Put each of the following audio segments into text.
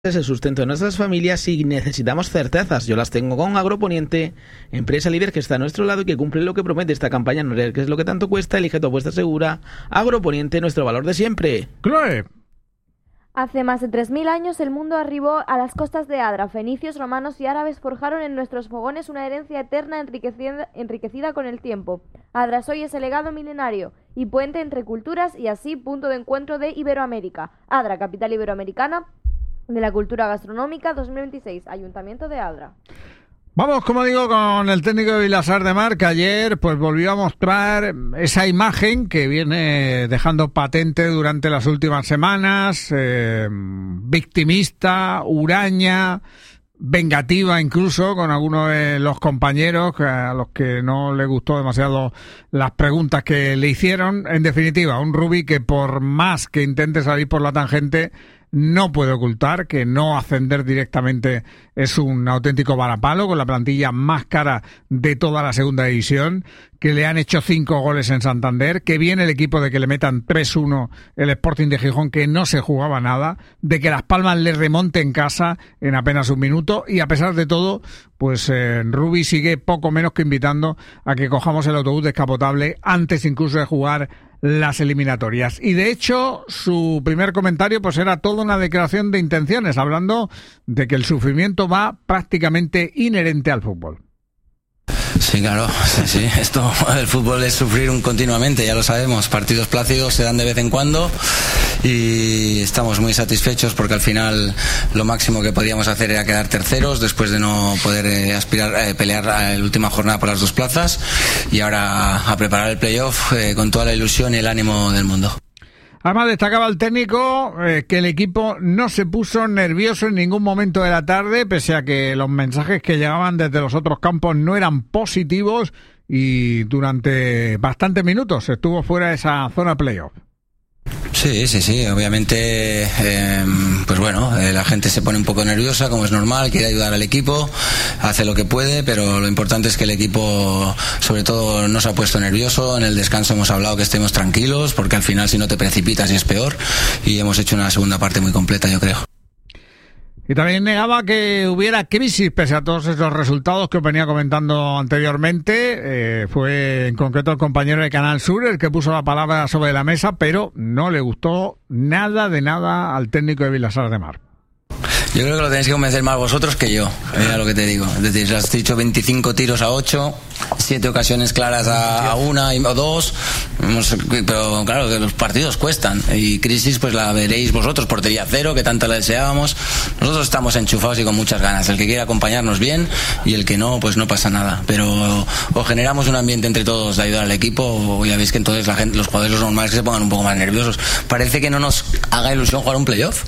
Es el sustento de nuestras familias y necesitamos certezas. Yo las tengo con Agroponiente, empresa líder que está a nuestro lado y que cumple lo que promete. Esta campaña no es lo que tanto cuesta. Elige tu apuesta segura. Agroponiente, nuestro valor de siempre. Chloe. Hace más de 3.000 años el mundo arribó a las costas de Adra. Fenicios, romanos y árabes forjaron en nuestros fogones una herencia eterna enriquecida con el tiempo. Adra hoy es el legado milenario y puente entre culturas y así punto de encuentro de Iberoamérica. Adra, capital iberoamericana de la cultura gastronómica 2026, Ayuntamiento de Adra. Vamos, como digo, con el técnico de Vilassar de Mar, que ayer pues volvió a mostrar esa imagen que viene dejando patente durante las últimas semanas, victimista, huraña, vengativa incluso con algunos de los compañeros a los que no le gustó demasiado las preguntas que le hicieron. En definitiva, un Rubi que por más que intente salir por la tangente no puede ocultar que no ascender directamente es un auténtico varapalo, con la plantilla más cara de toda la segunda división, que le han hecho 5 goles en Santander, que viene el equipo de que le metan 3-1 el Sporting de Gijón, que no se jugaba nada, de que Las Palmas le remonte en casa en apenas un minuto, y a pesar de todo, pues Rubi sigue poco menos que invitando a que cojamos el autobús descapotable antes incluso de jugar las eliminatorias. Y de hecho, su primer comentario pues era toda una declaración de intenciones, hablando de que el sufrimiento va prácticamente inherente al fútbol. Sí, claro, sí. El fútbol es sufrir continuamente, ya lo sabemos. Partidos plácidos se dan de vez en cuando y estamos muy satisfechos porque al final lo máximo que podíamos hacer era quedar terceros después de no poder aspirar a pelear a la última jornada por las 2 plazas, y ahora a preparar el playoff con toda la ilusión y el ánimo del mundo. Además, destacaba el técnico que el equipo no se puso nervioso en ningún momento de la tarde, pese a que los mensajes que llegaban desde los otros campos no eran positivos, y durante bastantes minutos estuvo fuera de esa zona playoff. Sí, obviamente, pues bueno, la gente se pone un poco nerviosa, como es normal, quiere ayudar al equipo, hace lo que puede, pero lo importante es que el equipo, sobre todo, no se ha puesto nervioso. En el descanso hemos hablado que estemos tranquilos, porque al final si no te precipitas es peor, y hemos hecho una segunda parte muy completa, yo creo. Y también negaba que hubiera crisis pese a todos esos resultados que os venía comentando anteriormente. Fue en concreto el compañero de Canal Sur el que puso la palabra sobre la mesa, pero no le gustó nada de nada al técnico de Vilassar de Mar. Yo creo que lo tenéis que convencer más vosotros que yo, mira lo que te digo. Es decir, has dicho 25 tiros a 8, 7 ocasiones claras a 1 o 2, pero claro que los partidos cuestan, y crisis pues la veréis vosotros, portería cero, que tanto la deseábamos. Nosotros estamos enchufados y con muchas ganas, el que quiera acompañarnos bien, y el que no, pues no pasa nada, pero o generamos un ambiente entre todos de ayudar al equipo, o ya veis que entonces la gente, los jugadores, los normales, que se pongan un poco más nerviosos. Parece que no nos haga ilusión jugar un playoff.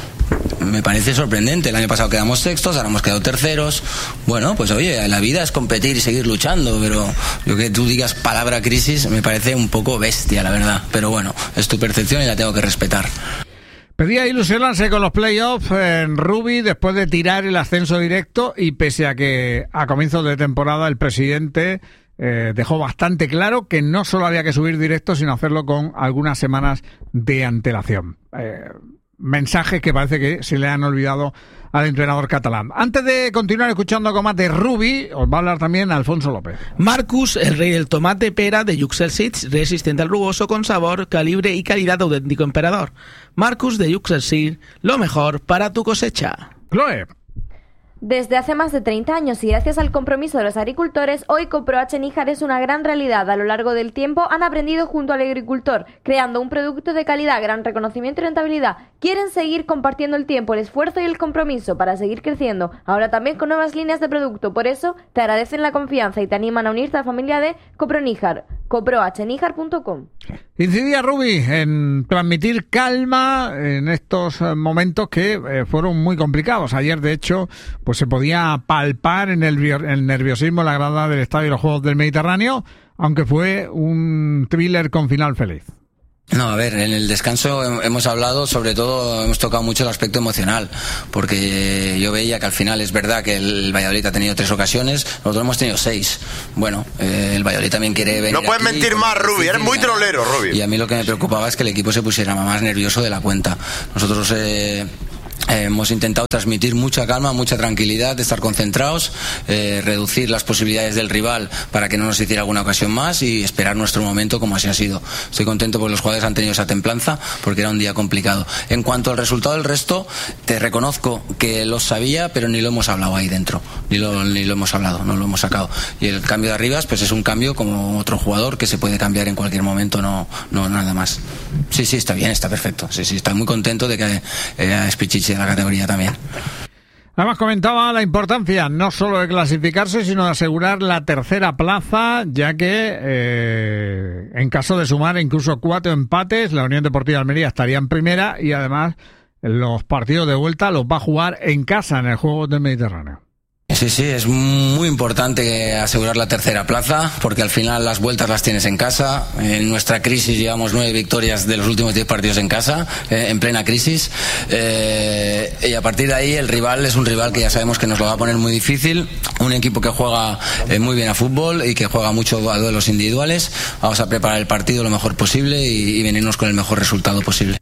Me parece sorprendente. El año pasado quedamos sextos, ahora hemos quedado terceros. Bueno, pues oye, la vida es competir y seguir luchando, pero lo que tú digas palabra crisis me parece un poco bestia, la verdad. Pero bueno, es tu percepción y la tengo que respetar. Pedía ilusionarse con los playoffs en Rubi después de tirar el ascenso directo, y pese a que a comienzos de temporada el presidente dejó bastante claro que no solo había que subir directo, sino hacerlo con algunas semanas de antelación. Mensajes que parece que se le han olvidado al entrenador catalán. Antes de continuar escuchando con más de Rubi, os va a hablar también Alfonso López. Marcus, el rey del tomate pera de Yuxel Seeds, resistente al rugoso, con sabor, calibre y calidad de auténtico emperador. Marcus de Yuxel Seeds, lo mejor para tu cosecha. Chloe. Desde hace más de 30 años y gracias al compromiso de los agricultores, hoy CoproH Níjar es una gran realidad. A lo largo del tiempo han aprendido junto al agricultor, creando un producto de calidad, gran reconocimiento y rentabilidad. Quieren seguir compartiendo el tiempo, el esfuerzo y el compromiso para seguir creciendo, ahora también con nuevas líneas de producto. Por eso te agradecen la confianza y te animan a unirte a la familia de CoproNíjar, coprohníjar.com. Incidía Rubi en transmitir calma en estos momentos que fueron muy complicados. Ayer, de hecho, pues se podía palpar en el nerviosismo en la grada del Estadio de los Juegos del Mediterráneo, aunque fue un thriller con final feliz. No, a ver, en el descanso hemos hablado, sobre todo hemos tocado mucho el aspecto emocional, porque yo veía que al final es verdad que el Valladolid ha tenido 3 ocasiones, nosotros hemos tenido 6. Bueno, el Valladolid también quiere venir. No puedes aquí, mentir más, Rubi, eres muy trolero, Rubi. Y a mí lo que me preocupaba es que el equipo se pusiera más nervioso de la cuenta. Nosotros hemos intentado transmitir mucha calma, mucha tranquilidad, estar concentrados, reducir las posibilidades del rival para que no nos hiciera alguna ocasión más y esperar nuestro momento como así ha sido. Estoy contento porque los jugadores han tenido esa templanza porque era un día complicado. En cuanto al resultado del resto, te reconozco que lo sabía, pero ni lo hemos hablado ahí dentro, ni lo hemos hablado, no lo hemos sacado. Y el cambio de Arribas pues es un cambio como otro jugador que se puede cambiar en cualquier momento, no nada más. Sí, está bien, está perfecto. Sí, estoy muy contento de que es Pichichi de la categoría también. Además comentaba la importancia no solo de clasificarse, sino de asegurar la tercera plaza, ya que en caso de sumar incluso 4 empates, la Unión Deportiva Almería estaría en primera y además los partidos de vuelta los va a jugar en casa en el Juegos del Mediterráneo. Sí, es muy importante asegurar la tercera plaza, porque al final las vueltas las tienes en casa. En nuestra crisis llevamos 9 victorias de los últimos 10 partidos en casa, en plena crisis. Y a partir de ahí el rival es un rival que ya sabemos que nos lo va a poner muy difícil. Un equipo que juega muy bien a fútbol y que juega mucho a duelos individuales. Vamos a preparar el partido lo mejor posible y venirnos con el mejor resultado posible.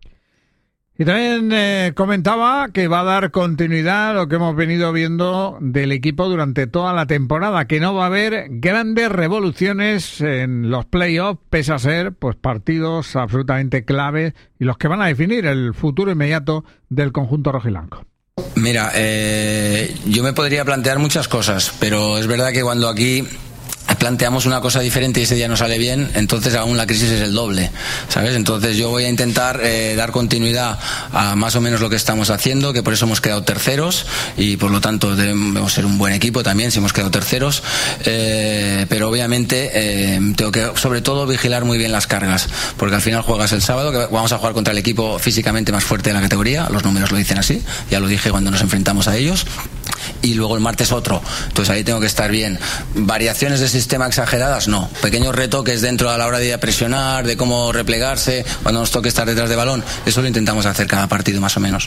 Y también comentaba que va a dar continuidad a lo que hemos venido viendo del equipo durante toda la temporada, que no va a haber grandes revoluciones en los playoffs, pese a ser pues partidos absolutamente claves y los que van a definir el futuro inmediato del conjunto rojiblanco. Mira, yo me podría plantear muchas cosas, pero es verdad que cuando aquí planteamos una cosa diferente y ese día no sale bien, entonces aún la crisis es el doble, ¿sabes? Entonces yo voy a intentar dar continuidad a más o menos lo que estamos haciendo, que por eso hemos quedado terceros y por lo tanto debemos ser un buen equipo también si hemos quedado terceros, pero obviamente tengo que sobre todo vigilar muy bien las cargas, porque al final juegas el sábado, que vamos a jugar contra el equipo físicamente más fuerte de la categoría, los números lo dicen así, ya lo dije cuando nos enfrentamos a ellos, y luego el martes otro, entonces ahí tengo que estar bien. Variaciones de sistema exageradas, no. Pequeños retoques dentro a la hora de presionar, de cómo replegarse, cuando nos toque estar detrás de balón, eso lo intentamos hacer cada partido más o menos.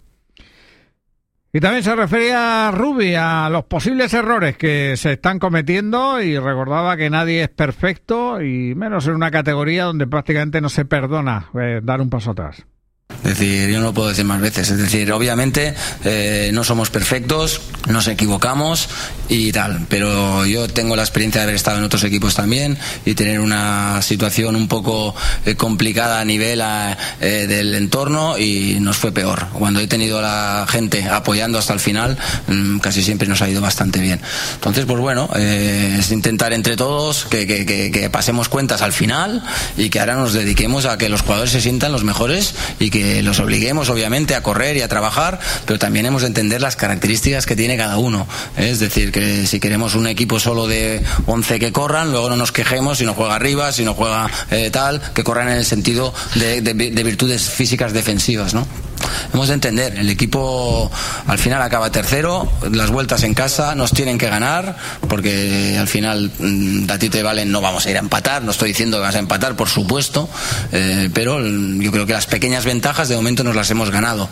Y también se refería Rubi a los posibles errores que se están cometiendo y recordaba que nadie es perfecto y menos en una categoría donde prácticamente no se perdona dar un paso atrás. Es decir, yo no lo puedo decir más veces. Es decir, obviamente no somos perfectos, nos equivocamos y tal, pero yo tengo la experiencia de haber estado en otros equipos también y tener una situación un poco complicada a nivel del entorno y nos fue peor. Cuando he tenido a la gente apoyando hasta el final, casi siempre nos ha ido bastante bien. Entonces, pues bueno, es intentar entre todos que pasemos cuentas al final y que ahora nos dediquemos a que los jugadores se sientan los mejores y que los obliguemos obviamente a correr y a trabajar, pero también hemos de entender las características que tiene cada uno. Es decir, que si queremos un equipo solo de 11 que corran, luego no nos quejemos si no juega arriba, si no juega tal, que corran en el sentido de virtudes físicas defensivas, ¿no? Hemos de entender, el equipo al final acaba tercero, las vueltas en casa nos tienen que ganar, porque al final a ti te valen, no vamos a ir a empatar, no estoy diciendo que vas a empatar, por supuesto, pero yo creo que las pequeñas ventajas de momento nos las hemos ganado,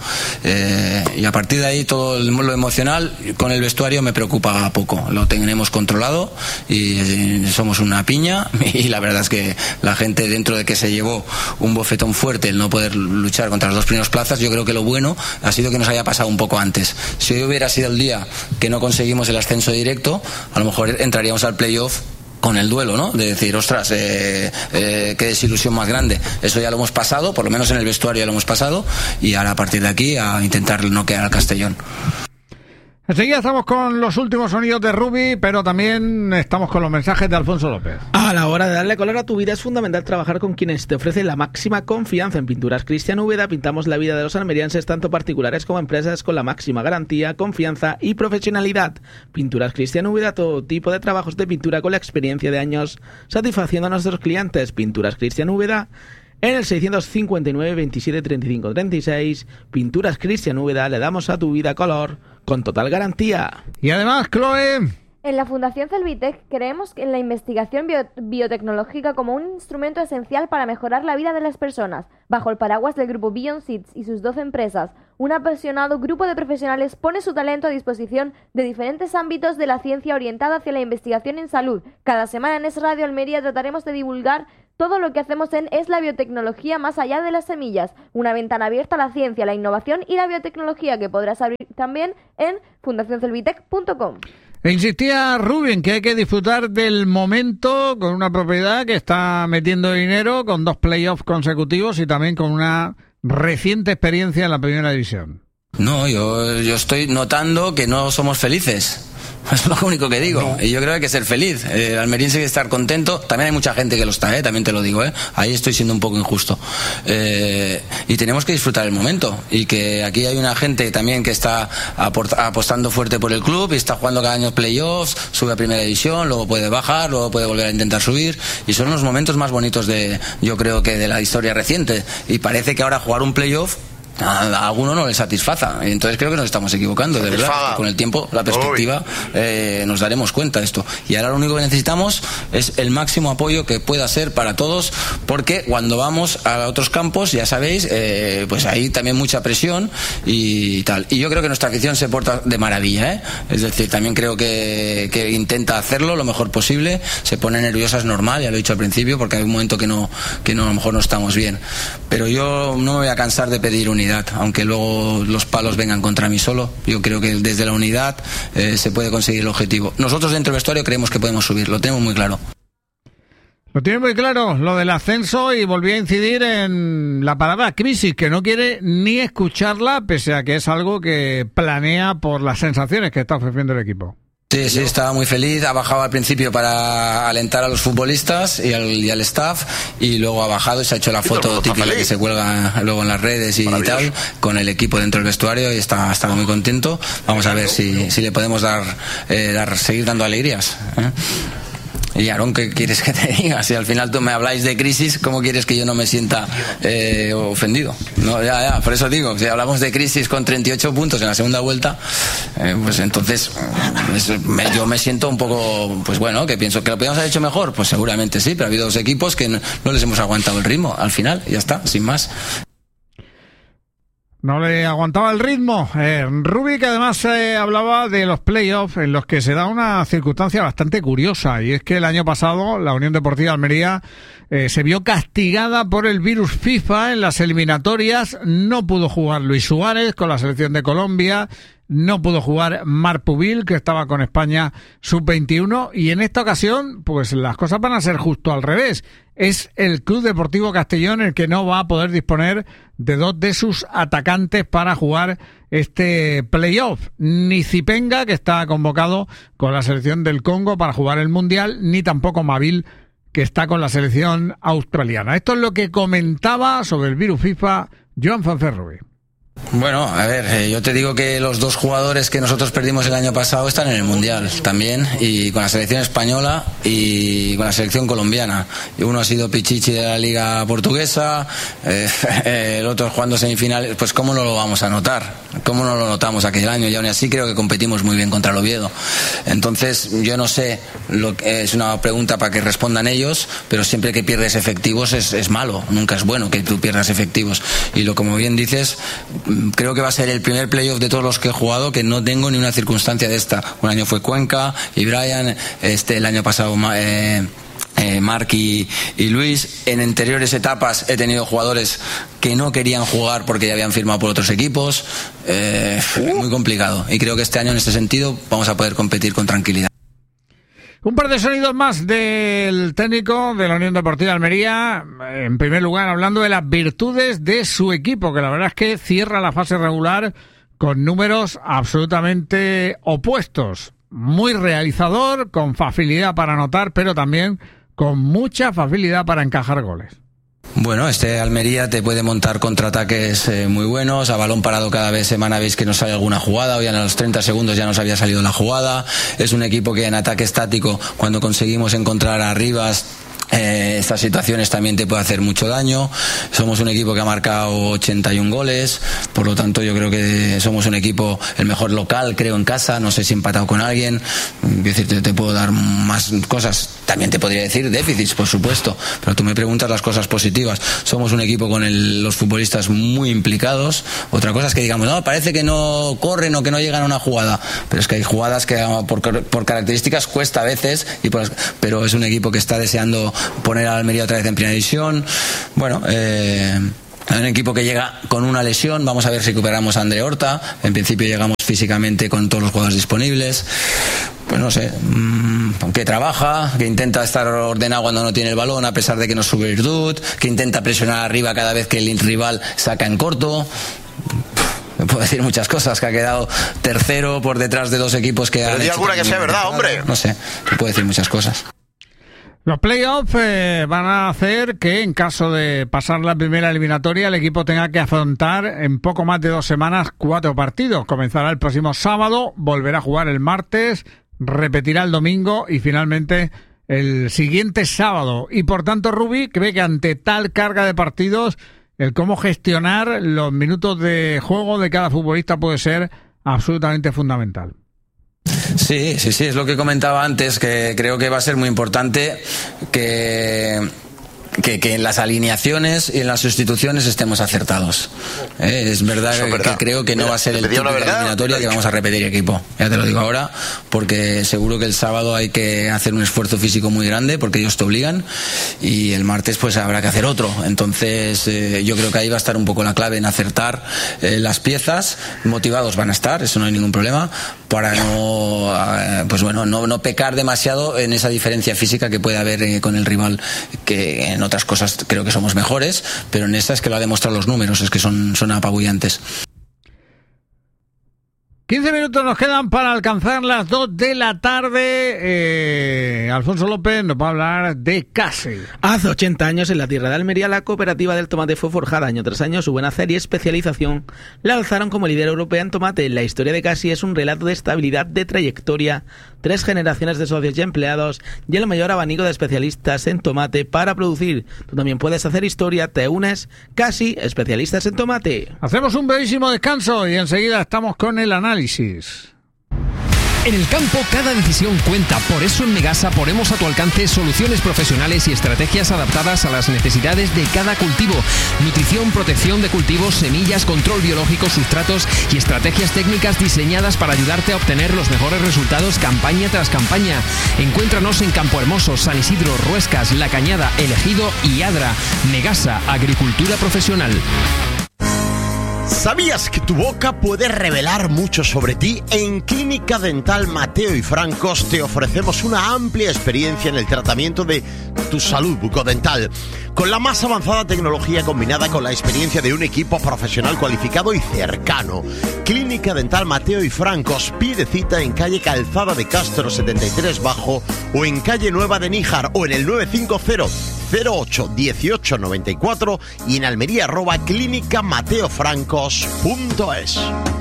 y a partir de ahí todo lo emocional con el vestuario me preocupa poco, lo tenemos controlado y somos una piña, y la verdad es que la gente, dentro de que se llevó un bofetón fuerte el no poder luchar contra las 2 primeras plazas, yo creo que lo bueno ha sido que nos haya pasado un poco antes. Si hoy hubiera sido el día que no conseguimos el ascenso directo, a lo mejor entraríamos al playoff con el duelo, ¿no? De decir, ostras, qué desilusión más grande. Eso ya lo hemos pasado, por lo menos en el vestuario ya lo hemos pasado, y ahora a partir de aquí a intentar noquear al Castellón. Enseguida estamos con los últimos sonidos de Rubi, pero también estamos con los mensajes de Alfonso López. A la hora de darle color a tu vida es fundamental trabajar con quienes te ofrecen la máxima confianza. En Pinturas Cristian Úbeda pintamos la vida de los almerienses, tanto particulares como empresas, con la máxima garantía, confianza y profesionalidad. Pinturas Cristian Úbeda, todo tipo de trabajos de pintura con la experiencia de años satisfaciendo a nuestros clientes. Pinturas Cristian Úbeda en el 659 27 35 36. Pinturas Cristian Úbeda, le damos a tu vida color con total garantía. Y además, Chloe, en la Fundación Celvitec creemos en la investigación biotecnológica como un instrumento esencial para mejorar la vida de las personas. Bajo el paraguas del grupo Beyond Seeds y sus 12 empresas, un apasionado grupo de profesionales pone su talento a disposición de diferentes ámbitos de la ciencia orientada hacia la investigación en salud. Cada semana en Es Radio Almería trataremos de divulgar todo lo que hacemos es la biotecnología más allá de las semillas, una ventana abierta a la ciencia, la innovación y la biotecnología que podrás abrir también en fundacioncelvitec.com. E insistía Rubén que hay que disfrutar del momento con una propiedad que está metiendo dinero, con 2 playoffs consecutivos y también con una reciente experiencia en la primera división. No, yo estoy notando que no somos felices. Es lo único que digo. No. Y yo creo que hay que ser feliz. El almeriense hay que estar contento. También hay mucha gente que lo está, también te lo digo. Ahí estoy siendo un poco injusto. Y tenemos que disfrutar el momento. Y que aquí hay una gente también que está apostando fuerte por el club y está jugando cada año playoffs, sube a primera división, luego puede bajar, luego puede volver a intentar subir. Y son los momentos más bonitos yo creo que de la historia reciente. Y parece que ahora jugar un playoff a alguno no le satisfaza, entonces creo que nos estamos equivocando, de verdad. Con el tiempo, la perspectiva, nos daremos cuenta de esto. Y ahora lo único que necesitamos es el máximo apoyo que pueda ser para todos, porque cuando vamos a otros campos, ya sabéis, pues hay también mucha presión y tal. Y yo creo que nuestra afición se porta de maravilla, es decir, también creo que intenta hacerlo lo mejor posible. Se pone nerviosa, es normal, ya lo he dicho al principio, porque hay un momento que no a lo mejor no estamos bien. Pero yo no me voy a cansar de pedir unidad, aunque luego los palos vengan contra mí solo. Yo creo que desde la unidad se puede conseguir el objetivo. Nosotros dentro del vestuario creemos que podemos subir, lo tenemos muy claro. Lo tiene muy claro, lo del ascenso, y volví a incidir en la palabra crisis, que no quiere ni escucharla, pese a que es algo que planea por las sensaciones que está ofreciendo el equipo. Sí, estaba muy feliz. Ha bajado al principio para alentar a los futbolistas y al staff, y luego ha bajado y se ha hecho la foto típica que se cuelga luego en las redes y tal, con el equipo dentro del vestuario, y está muy contento. Vamos a ver si le podemos seguir dando alegrías. Y Aarón, ¿qué quieres que te diga? Si al final tú me habláis de crisis, ¿cómo quieres que yo no me sienta ofendido? No, ya, por eso digo, si hablamos de crisis con 38 puntos en la segunda vuelta, pues entonces yo me siento un poco, pues bueno, que pienso que lo podríamos haber hecho mejor, pues seguramente sí, pero ha habido 2 equipos que no les hemos aguantado el ritmo al final, y ya está, sin más. No le aguantaba el ritmo. Rubí, que además hablaba de los playoffs, en los que se da una circunstancia bastante curiosa, y es que el año pasado la Unión Deportiva Almería se vio castigada por el virus FIFA en las eliminatorias. No pudo jugar Luis Suárez con la selección de Colombia, no pudo jugar Marc Pubil, que estaba con España sub-21, y en esta ocasión pues las cosas van a ser justo al revés. Es el Club Deportivo Castellón el que no va a poder disponer de 2 de sus atacantes para jugar este playoff. Ni Zipenga, que está convocado con la selección del Congo para jugar el Mundial, ni tampoco Mabil, que está con la selección australiana. Esto es lo que comentaba sobre el virus FIFA Joan Fanferrubí. Bueno, a ver, yo te digo que los 2 jugadores que nosotros perdimos el año pasado están en el Mundial también, y con la selección española y con la selección colombiana. Uno ha sido Pichichi de la Liga Portuguesa, el otro jugando semifinales. Pues ¿cómo no lo vamos a notar? ¿Cómo no lo notamos aquel año? Y aún así creo que competimos muy bien contra el Oviedo. Entonces yo no sé, es una pregunta para que respondan ellos, pero siempre que pierdes efectivos es malo, nunca es bueno que tú pierdas efectivos. Y como bien dices, creo que va a ser el primer playoff de todos los que he jugado que no tengo ni una circunstancia de esta. Un año fue Cuenca y Brian, el año pasado Marc y Luis. En anteriores etapas he tenido jugadores que no querían jugar porque ya habían firmado por otros equipos. Muy complicado, y creo que este año en este sentido vamos a poder competir con tranquilidad. Un par de sonidos más del técnico de la Unión Deportiva Almería. En primer lugar, hablando de las virtudes de su equipo, que la verdad es que cierra la fase regular con números absolutamente opuestos. Muy realizador, con facilidad para anotar, pero también con mucha facilidad para encajar goles. Bueno, Almería te puede montar contraataques muy buenos, a balón parado cada vez semana veis que nos sale alguna jugada, hoy a los 30 segundos ya nos había salido la jugada. Es un equipo que en ataque estático, cuando conseguimos encontrar a Rivas, estas situaciones también te puede hacer mucho daño. Somos un equipo que ha marcado 81 goles, por lo tanto yo creo que somos un equipo el mejor local, creo, en casa. No sé si he empatado con alguien. Decirte, te puedo dar más cosas, también te podría decir déficits, por supuesto, pero tú me preguntas las cosas positivas. Somos un equipo con los futbolistas muy implicados. Otra cosa es que digamos, no, parece que no corren o que no llegan a una jugada, pero es que hay jugadas que por características cuesta a veces, pero es un equipo que está deseando poner a Almería otra vez en primera división. Bueno, un equipo que llega con una lesión, vamos a ver si recuperamos a André Horta. En principio llegamos físicamente con todos los jugadores disponibles. Pues no sé, que trabaja, que intenta estar ordenado cuando no tiene el balón, a pesar de que no es su virtud, que intenta presionar arriba cada vez que el rival saca en corto. Me puedo decir muchas cosas, que ha quedado tercero por detrás de dos equipos que Pero han di hecho alguna que sea verdad, hombre. No sé, te puedo decir muchas cosas. Los playoffs van a hacer que, en caso de pasar la primera eliminatoria, el equipo tenga que afrontar en poco más de 2 semanas 4 partidos. Comenzará el próximo sábado, volverá a jugar el martes, repetirá el domingo y finalmente el siguiente sábado. Y por tanto, Rubi cree que ante tal carga de partidos, el cómo gestionar los minutos de juego de cada futbolista puede ser absolutamente fundamental. Sí, es lo que comentaba antes, que creo que va a ser muy importante que en las alineaciones y en las sustituciones estemos acertados. Es verdad que creo que no va a ser el tipo de eliminatoria que vamos a repetir equipo. Ya te lo digo ahora, porque seguro que el sábado hay que hacer un esfuerzo físico muy grande, porque ellos te obligan, y el martes pues habrá que hacer otro. Entonces yo creo que ahí va a estar un poco la clave en acertar las piezas. Motivados van a estar, eso no hay ningún problema, para no pecar demasiado en esa diferencia física que puede haber con el rival, que en otras cosas creo que somos mejores, pero en esta es que lo ha demostrado los números, es que son apabullantes. 15 minutos nos quedan para alcanzar las 2 de la tarde. Alfonso López nos va a hablar de Casi. Hace 80 años, en la tierra de Almería, la cooperativa del tomate fue forjada. Año tras año, su buena hacer y especialización la alzaron como líder europea en tomate. La historia de Casi es un relato de estabilidad, de trayectoria, 3 generaciones de socios y empleados y el mayor abanico de especialistas en tomate para producir. Tú también puedes hacer historia, te unes. Casi, especialistas en tomate. Hacemos un brevísimo descanso y enseguida estamos con el análisis. En el campo, cada decisión cuenta. Por eso en Megasa ponemos a tu alcance soluciones profesionales y estrategias adaptadas a las necesidades de cada cultivo. Nutrición, protección de cultivos, semillas, control biológico, sustratos y estrategias técnicas diseñadas para ayudarte a obtener los mejores resultados campaña tras campaña. Encuéntranos en Campo Hermoso, San Isidro, Ruescas, La Cañada, El Ejido y Adra. Megasa, agricultura profesional. ¿Sabías que tu boca puede revelar mucho sobre ti? En Clínica Dental Mateo y Francos te ofrecemos una amplia experiencia en el tratamiento de tu salud bucodental, con la más avanzada tecnología combinada con la experiencia de un equipo profesional cualificado y cercano. Clínica Dental Mateo y Francos, pide cita en calle Calzada de Castro 73 Bajo o en calle Nueva de Níjar o en el 950 08 18 94 y en Almería @clínicamateofrancos.es.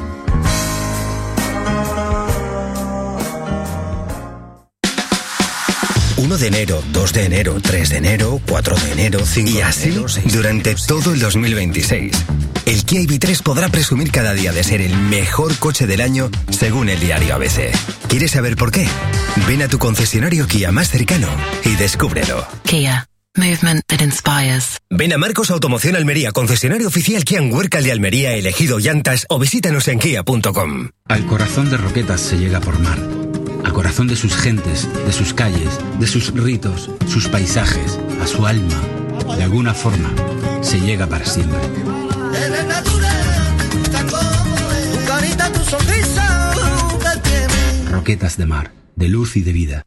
1 de enero, 2 de enero, 3 de enero, 4 de enero, 5 y así de enero, 6 durante todo el 2026. El Kia EV3 podrá presumir cada día de ser el mejor coche del año según el diario ABC. ¿Quieres saber por qué? Ven a tu concesionario Kia más cercano y descúbrelo. Kia. Movement that inspires. Ven a Marcos Automoción Almería, concesionario oficial Kia en Huércal de Almería, Elegido Llantas, o visítanos en kia.com. Al corazón de Roquetas se llega por mar. Al corazón de sus gentes, de sus calles, de sus ritos, sus paisajes, a su alma. De alguna forma, se llega para siempre. Roquetas de mar, de luz y de vida.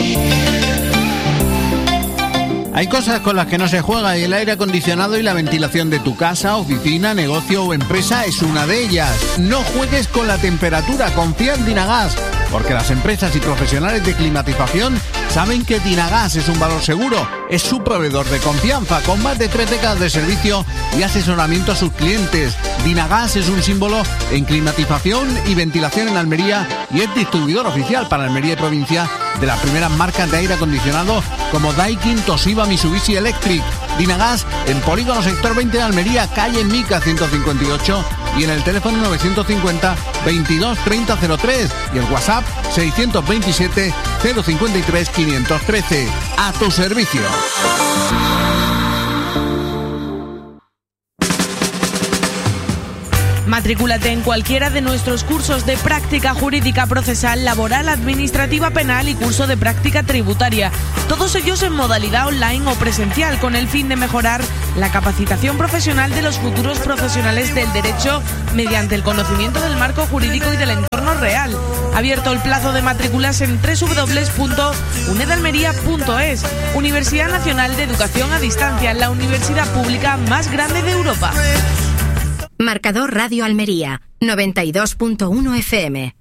Hay cosas con las que no se juega y el aire acondicionado y la ventilación de tu casa, oficina, negocio o empresa es una de ellas. No juegues con la temperatura, confía en Dinagas, porque las empresas y profesionales de climatización saben que Dinagas es un valor seguro. Es su proveedor de confianza, con más de 3 décadas de servicio y asesoramiento a sus clientes. Dinagas es un símbolo en climatización y ventilación en Almería y es distribuidor oficial para Almería y provincia de las primeras marcas de aire acondicionado como Daikin, Toshiba, Mitsubishi Electric. Dinagas en Polígono Sector 20 de Almería, calle Mica 158 y en el teléfono 950 22 30 03 y el WhatsApp 627 053 513. A tu servicio. Matrículate en cualquiera de nuestros cursos de práctica jurídica procesal, laboral, administrativa, penal y curso de práctica tributaria. Todos ellos en modalidad online o presencial, con el fin de mejorar la capacitación profesional de los futuros profesionales del derecho mediante el conocimiento del marco jurídico y del entorno real. Abierto el plazo de matrículas en www.unedalmería.es. Universidad Nacional de Educación a Distancia, la universidad pública más grande de Europa. Marcador Radio Almería, 92.1 FM.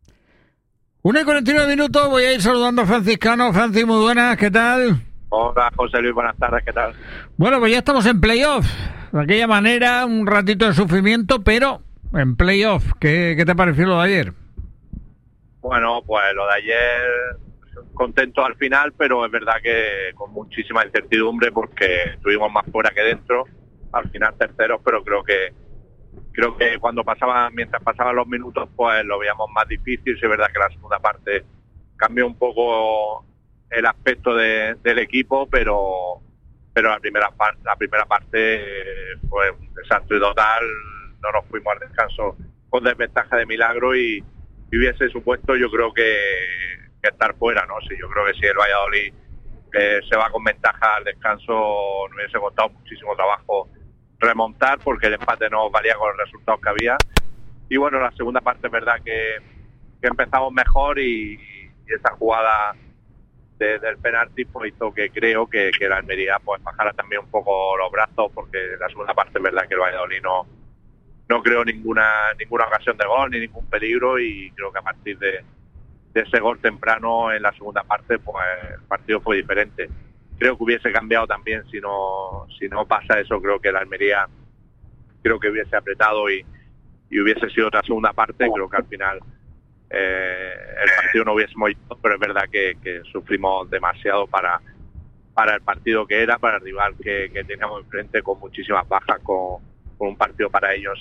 1:49, voy a ir saludando a Franciscano. Francis, muy buenas, ¿qué tal? Hola, José Luis, buenas tardes, ¿qué tal? Bueno, pues ya estamos en playoff. De aquella manera, un ratito de sufrimiento, pero en playoff. ¿Qué te pareció lo de ayer? Bueno, pues lo de ayer, contento al final, pero es verdad que con muchísima incertidumbre porque estuvimos más fuera que dentro. Al final terceros, pero creo que mientras pasaban los minutos, pues lo veíamos más difícil. Sí, es verdad que la segunda parte cambió un poco el aspecto del equipo, pero la primera parte fue un desastre total. No nos fuimos al descanso con desventaja de milagro y hubiese supuesto, yo creo que estar fuera, ¿no? Sí, yo creo que si el Valladolid se va con ventaja al descanso, no hubiese costado muchísimo trabajo remontar, porque el empate no valía con los resultados que había. Y bueno, la segunda parte es verdad que empezamos mejor y esa jugada del penalti pues hizo que creo que la Almería pues bajara también un poco los brazos, porque la segunda parte es verdad que el Valladolid no creó ninguna ocasión de gol ni ningún peligro, y creo que a partir de ese gol temprano en la segunda parte pues el partido fue diferente. Creo que hubiese cambiado también si no pasa eso. Creo que la Almería hubiese apretado y hubiese sido otra segunda parte. Creo que al final el partido no hubiésemos ido, pero es verdad que sufrimos demasiado para el partido que era, para el rival que teníamos enfrente, con muchísimas bajas, con un partido para ellos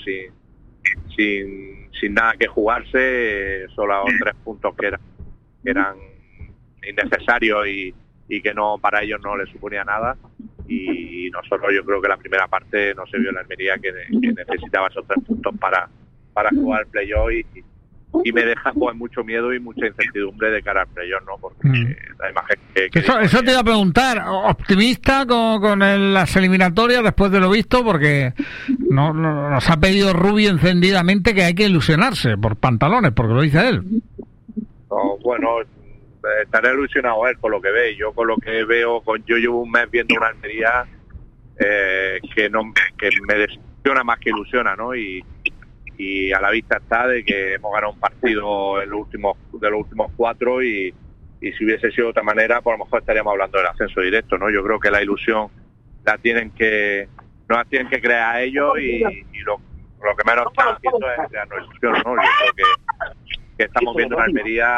sin nada que jugarse, solo 3 puntos que eran innecesarios y que no, para ellos no les suponía nada. Y nosotros, yo creo que la primera parte no se vio en la Almería que necesitaba esos 3 puntos para jugar el playoff, y me deja pues mucho miedo y mucha incertidumbre de cara al playoff, ¿no? Porque la imagen que eso te iba a preguntar, ¿optimista con las eliminatorias después de lo visto? Porque nos ha pedido Rubio encendidamente que hay que ilusionarse por pantalones, porque lo dice él. Bueno, estaré ilusionado él con lo que ve. Yo con lo que veo, yo llevo un mes viendo una Almería que me decepciona más que ilusiona, ¿no? Y a la vista está de que hemos ganado un partido de los últimos 4, y si hubiese sido de otra manera, pues a lo mejor estaríamos hablando del ascenso directo, ¿no? Yo creo que la ilusión nos la tienen que crear ellos, y lo que menos están haciendo es crearnos ilusión, ¿no? Yo creo que estamos viendo una Almería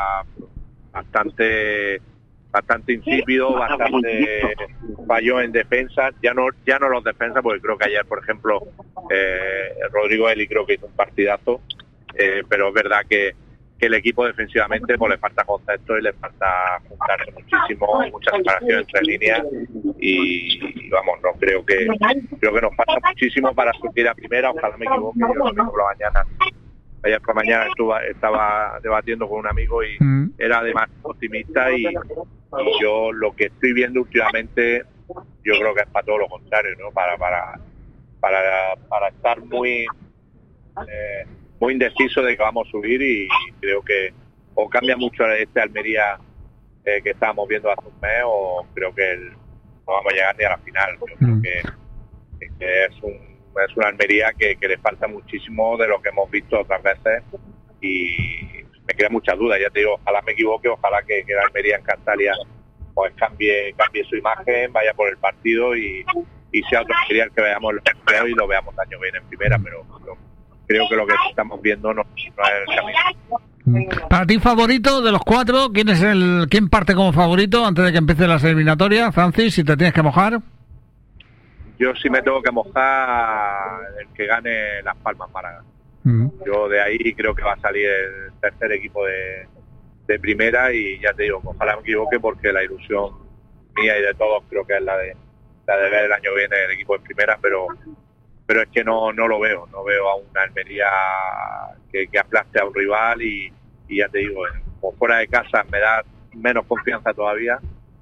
bastante insípido, bastante falló en defensa, ya no los defensas, porque creo que ayer, por ejemplo, Rodrigo Eli creo que hizo un partidazo, pero es verdad que el equipo defensivamente pues le falta concepto y le falta juntarse muchísimo, mucha separación entre líneas, y vamos, no creo que nos falta muchísimo para subir a primera. Ojalá me equivoque. Yo domingo por la mañana, ayer por la mañana estaba debatiendo con un amigo y era demasiado optimista, y yo lo que estoy viendo últimamente, yo creo que es para todo lo contrario, ¿no? Para estar muy indeciso de que vamos a subir, y creo que o cambia mucho este Almería que estábamos viendo hace un mes, o creo que no vamos a llegar ni a la final. Yo creo que es una Almería que le falta muchísimo de lo que hemos visto otras veces, y me quedan muchas dudas. Ya te digo, ojalá me equivoque, ojalá que la Almería en Cantabria pues cambie su imagen, vaya por el partido y sea otro Almería que veamos el torneo y lo veamos el año que viene en primera, pero creo que lo que estamos viendo no es el camino. Para ti, favorito de los 4, ¿quién parte como favorito antes de que empiece las eliminatorias? Francis, si te tienes que mojar. Yo sí me tengo que mojar el que gane Las Palmas Málaga. Yo de ahí creo que va a salir el tercer equipo de primera, y ya te digo, ojalá me equivoque, porque la ilusión mía y de todos creo que es la de ver el año que viene el equipo de primera, pero pero es que no lo veo. No veo a una Almería que aplaste a un rival y ya te digo, por fuera de casa me da menos confianza todavía.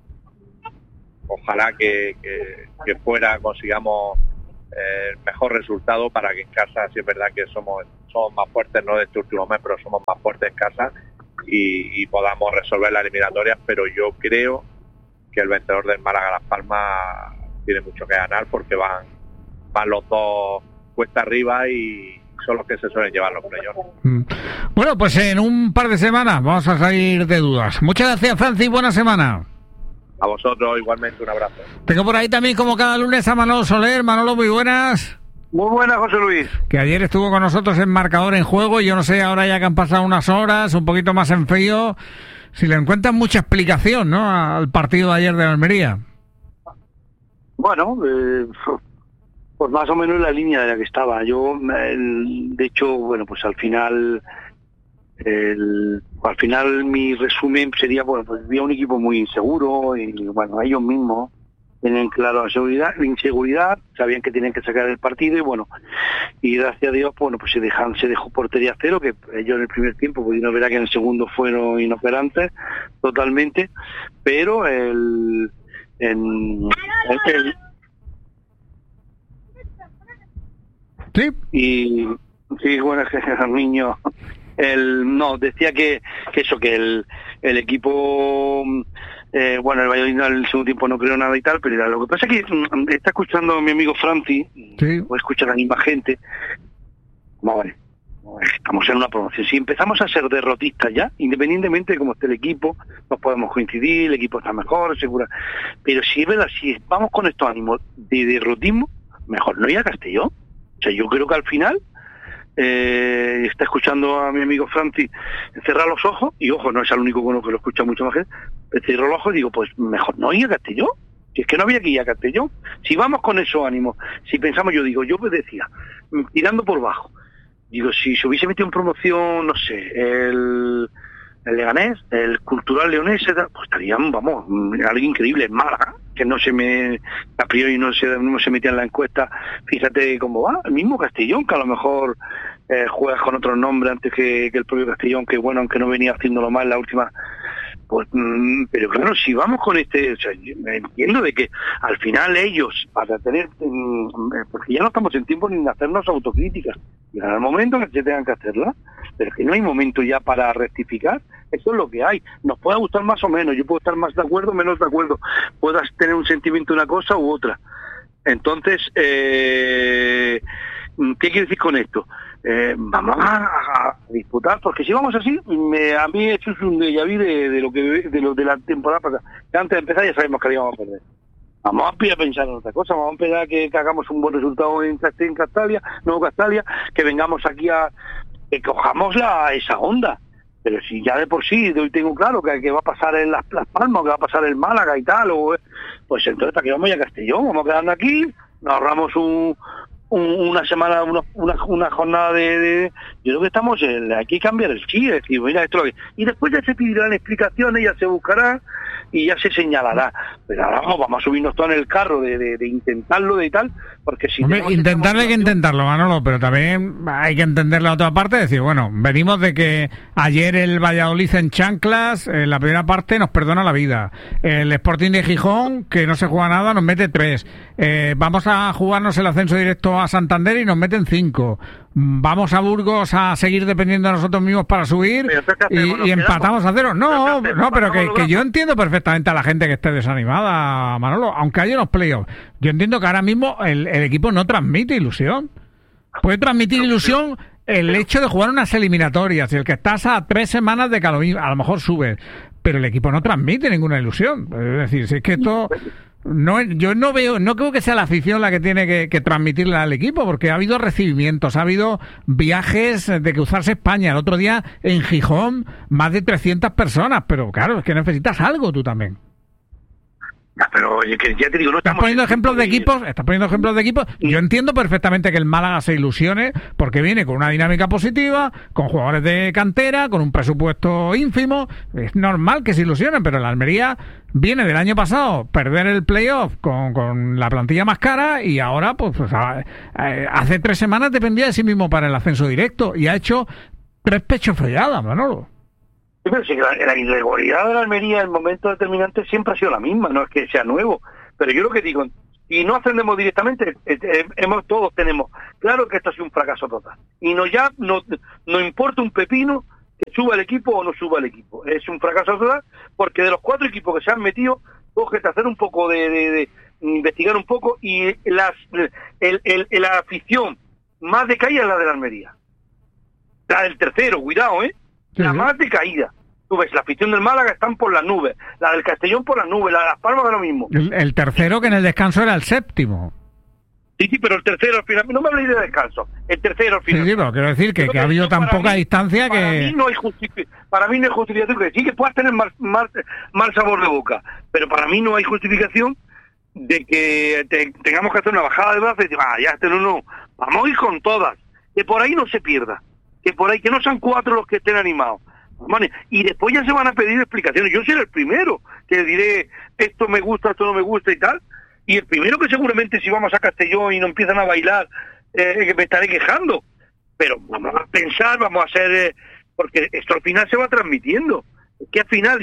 Ojalá que fuera consigamos el mejor resultado para que en casa, sí es verdad que somos más fuertes, no de este último mes, pero somos más fuertes en casa y podamos resolver las eliminatorias, pero yo creo que el vencedor del Málaga-Las Palmas tiene mucho que ganar porque van los dos cuesta arriba y son los que se suelen llevar los playoffs. Bueno, pues en un par de semanas vamos a salir de dudas. Muchas gracias, Francis, buena semana. A vosotros igualmente, un abrazo. Tengo por ahí también, como cada lunes, a Manolo Soler. Manolo, muy buenas. Muy buenas, José Luis. Que ayer estuvo con nosotros en Marcador en Juego y yo no sé, ahora ya que han pasado unas horas, un poquito más en frío, si le encuentran mucha explicación, ¿no?, al partido de ayer de Almería. Bueno, pues más o menos la línea de la que estaba. Yo, de hecho, bueno, pues al final mi resumen sería, bueno, pues había un equipo muy inseguro y, bueno, ellos mismos tienen claro la inseguridad, sabían que tenían que sacar el partido y, bueno, y gracias a Dios, bueno, pues se dejó portería cero, que ellos en el primer tiempo pudieron ver que en el segundo fueron inoperantes totalmente, pero sí. Y sí, bueno, es que el niño decía que el equipo, bueno, el Valladolid en el segundo tiempo no creó nada y tal, pero lo que pasa es que está escuchando a mi amigo Francis, sí, o escucha a la misma gente. Vale, estamos en una promoción. Si empezamos a ser derrotistas ya, independientemente de cómo esté el equipo, nos podemos coincidir, el equipo está mejor, segura. Pero si vamos con estos ánimos de derrotismo, mejor no ir a Castellón. O sea, yo creo que al final está escuchando a mi amigo Francis, cerrar los ojos, y ojo, no es el único con lo que lo escucha mucha más gente, cerrar los ojos y digo, pues mejor no ir a Castellón. Si es que no había que ir a Castellón. Si vamos con esos ánimos, si pensamos, yo pues decía, tirando por bajo, digo, si se hubiese metido en promoción, no sé, el Leganés, el Cultural Leonés, pues estarían, vamos, algo increíble en Málaga, que a priori no se metía en la encuesta. Fíjate cómo va, el mismo Castellón, que a lo mejor juegas con otro nombre antes que el propio Castellón, que bueno, aunque no venía haciéndolo mal la última, pues, pero claro, si vamos con o sea, yo entiendo de que al final ellos, para tener, porque ya no estamos en tiempo ni de hacernos autocríticas, llegará el momento que se tengan que hacerla, pero es que no hay momento ya para rectificar. Eso es lo que hay. Nos puede gustar más o menos, yo puedo estar más de acuerdo o menos de acuerdo, puedas tener un sentimiento de una cosa u otra. Entonces, ¿qué quiero decir con esto? Vamos a disputar, porque si vamos así, a mí eso es un déjà vu de la temporada pasada, que antes de empezar ya sabemos que íbamos a perder. Vamos a pensar en otra cosa, vamos a empezar que hagamos un buen resultado en Castalia, que vengamos aquí que cojamos esa onda. Pero si ya de por sí hoy tengo claro que va a pasar en Las Palmas, que va a pasar en Málaga y tal, pues entonces ¿para qué vamos a Castellón? Vamos quedando aquí, nos ahorramos una semana, una jornada de yo creo que estamos aquí cambiar el chip, es decir, mira esto y después ya se pedirán explicaciones, ya se buscará y ya se señalará, pero ahora vamos a subirnos todo en el carro de intentarlo de tal, porque si intentarlo hay que intentarlo, Manolo, pero también hay que entender la otra parte, decir, bueno, venimos de que ayer el Valladolid en chanclas, en la primera parte nos perdona la vida, el Sporting de Gijón, que no se juega nada, nos mete 3, vamos a jugarnos el ascenso directo a Santander y nos meten 5, vamos a Burgos a seguir dependiendo de nosotros mismos para subir y empatamos a 0. No, pero que yo entiendo perfectamente a la gente que esté desanimada, Manolo, aunque haya unos playoffs. Yo entiendo que ahora mismo el equipo no transmite ilusión. Puede transmitir ilusión el hecho de jugar unas eliminatorias, y el que estás a 3 semanas de que a lo mejor subes, pero el equipo no transmite ninguna ilusión. Es decir, si es que esto... yo no creo que sea la afición la que tiene que transmitirle al equipo, porque ha habido recibimientos, ha habido viajes de cruzarse España. El otro día en Gijón, más de 300 personas, pero claro, es que necesitas algo tú también. Pero oye, que ya te digo, no estás poniendo ejemplos de equipos. Yo entiendo perfectamente que el Málaga se ilusione porque viene con una dinámica positiva, con jugadores de cantera, con un presupuesto ínfimo. Es normal que se ilusionen, pero el Almería viene del año pasado perder el playoff con la plantilla más cara y ahora pues hace 3 semanas dependía de sí mismo para el ascenso directo y ha hecho 3 pechos folladas, Manolo. Sí, pero sí, la irregularidad de la Almería en momentos determinantes siempre ha sido la misma, no es que sea nuevo. Pero yo lo que digo, si no ascendemos directamente, todos tenemos claro que esto ha sido un fracaso total. Y no importa un pepino que suba el equipo o no suba el equipo. Es un fracaso total porque de los 4 equipos que se han metido, coge que hacer un poco de investigar un poco y la afición más decaída es la de la Almería. La del tercero, cuidado, la más decaída. Tú ves, la afición del Málaga están por las nubes, la del Castellón por las nubes, la de Las Palmas de lo mismo. El tercero que en el descanso era el 7º. Sí, pero el tercero al final, no me habléis de descanso, el tercero al final. Sí, pero quiero decir que ha habido tan poca distancia que... Para mí no hay justificación, que sí que puedas tener mal sabor de boca, pero para mí no hay justificación de que tengamos que hacer una bajada de brazos y decir, no, vamos a ir con todas, que por ahí no se pierda. Que por ahí, que no sean 4 los que estén animados. Y después ya se van a pedir explicaciones. Yo seré el primero que diré, esto me gusta, esto no me gusta y tal. Y el primero que seguramente si vamos a Castellón y no empiezan a bailar, que me estaré quejando. Pero vamos a pensar, vamos a hacer... porque esto al final se va transmitiendo. Es que al final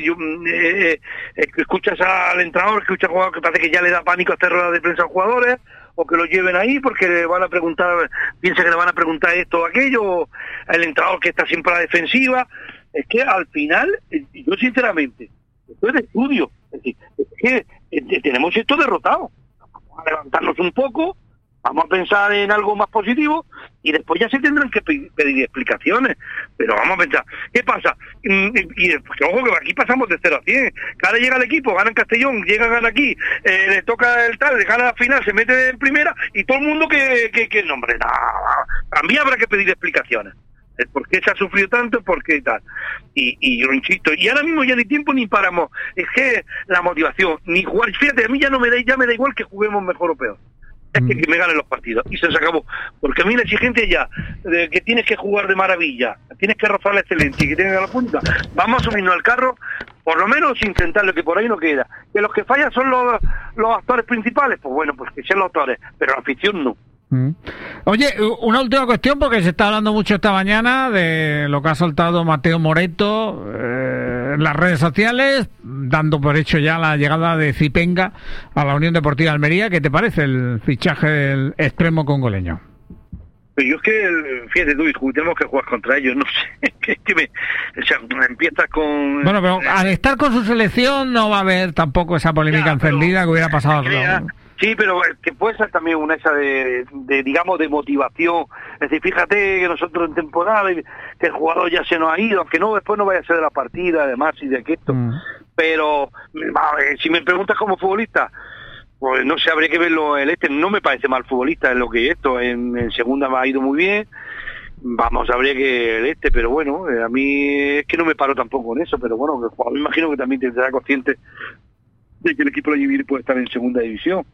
escuchas al entrenador, escuchas al jugador que parece que ya le da pánico hacer ruedas de prensa a los jugadores, o que lo lleven ahí porque le van a preguntar, piensa que le van a preguntar esto o aquello, o el entrenador que está siempre a la defensiva. Es que al final, yo sinceramente, esto es de estudio, es que tenemos esto derrotado. Vamos a levantarnos un poco, vamos a pensar en algo más positivo y después ya se tendrán que pedir explicaciones. Pero vamos a pensar, ¿qué pasa? Y ojo que aquí pasamos de 0 a 100. Cada llega el equipo, gana en Castellón, gana aquí, le toca el tal, gana la final, se mete en primera y todo el mundo que no, hombre, también habrá que pedir explicaciones. ¿Por qué se ha sufrido tanto? ¿Por qué tal? Y yo insisto, y ahora mismo ya ni tiempo ni paramos. Es que la motivación, ni jugar, fíjate, a mí ya me da igual que juguemos mejor o peor. Es que me ganen los partidos y se acabó, porque a mí la exigencia ya de que tienes que jugar de maravilla, tienes que rozar la excelencia y que tienes que dar la punta. Vamos a subirnos al carro, por lo menos intentarlo, que por ahí no queda. Que los que fallan son los actores principales, pues bueno, pues que sean los actores, pero la afición no. Oye, una última cuestión, porque se está hablando mucho esta mañana de lo que ha soltado Mateo Moreto en las redes sociales, dando por hecho ya la llegada de Zipenga a la Unión Deportiva Almería. ¿Qué te parece el fichaje del extremo congoleño? Pero yo es que, fíjate tú, tenemos que jugar contra ellos, no sé, empiezas con... Bueno, pero al estar con su selección no va a haber tampoco esa polémica encendida que hubiera pasado. Sí, pero que puede ser también una esa digamos, de motivación. Es decir, fíjate que nosotros en temporada, que el jugador ya se nos ha ido, aunque no después no vaya a ser de la partida, además, y de esto. Pero, si me preguntas como futbolista, pues no sé, habría que verlo. No me parece mal futbolista en lo que esto. En segunda me ha ido muy bien. Vamos, habría que pero bueno, a mí es que no me paro tampoco en eso, pero bueno, el jugador me imagino que también tendrá consciente de que el equipo de Givir puede estar en segunda división.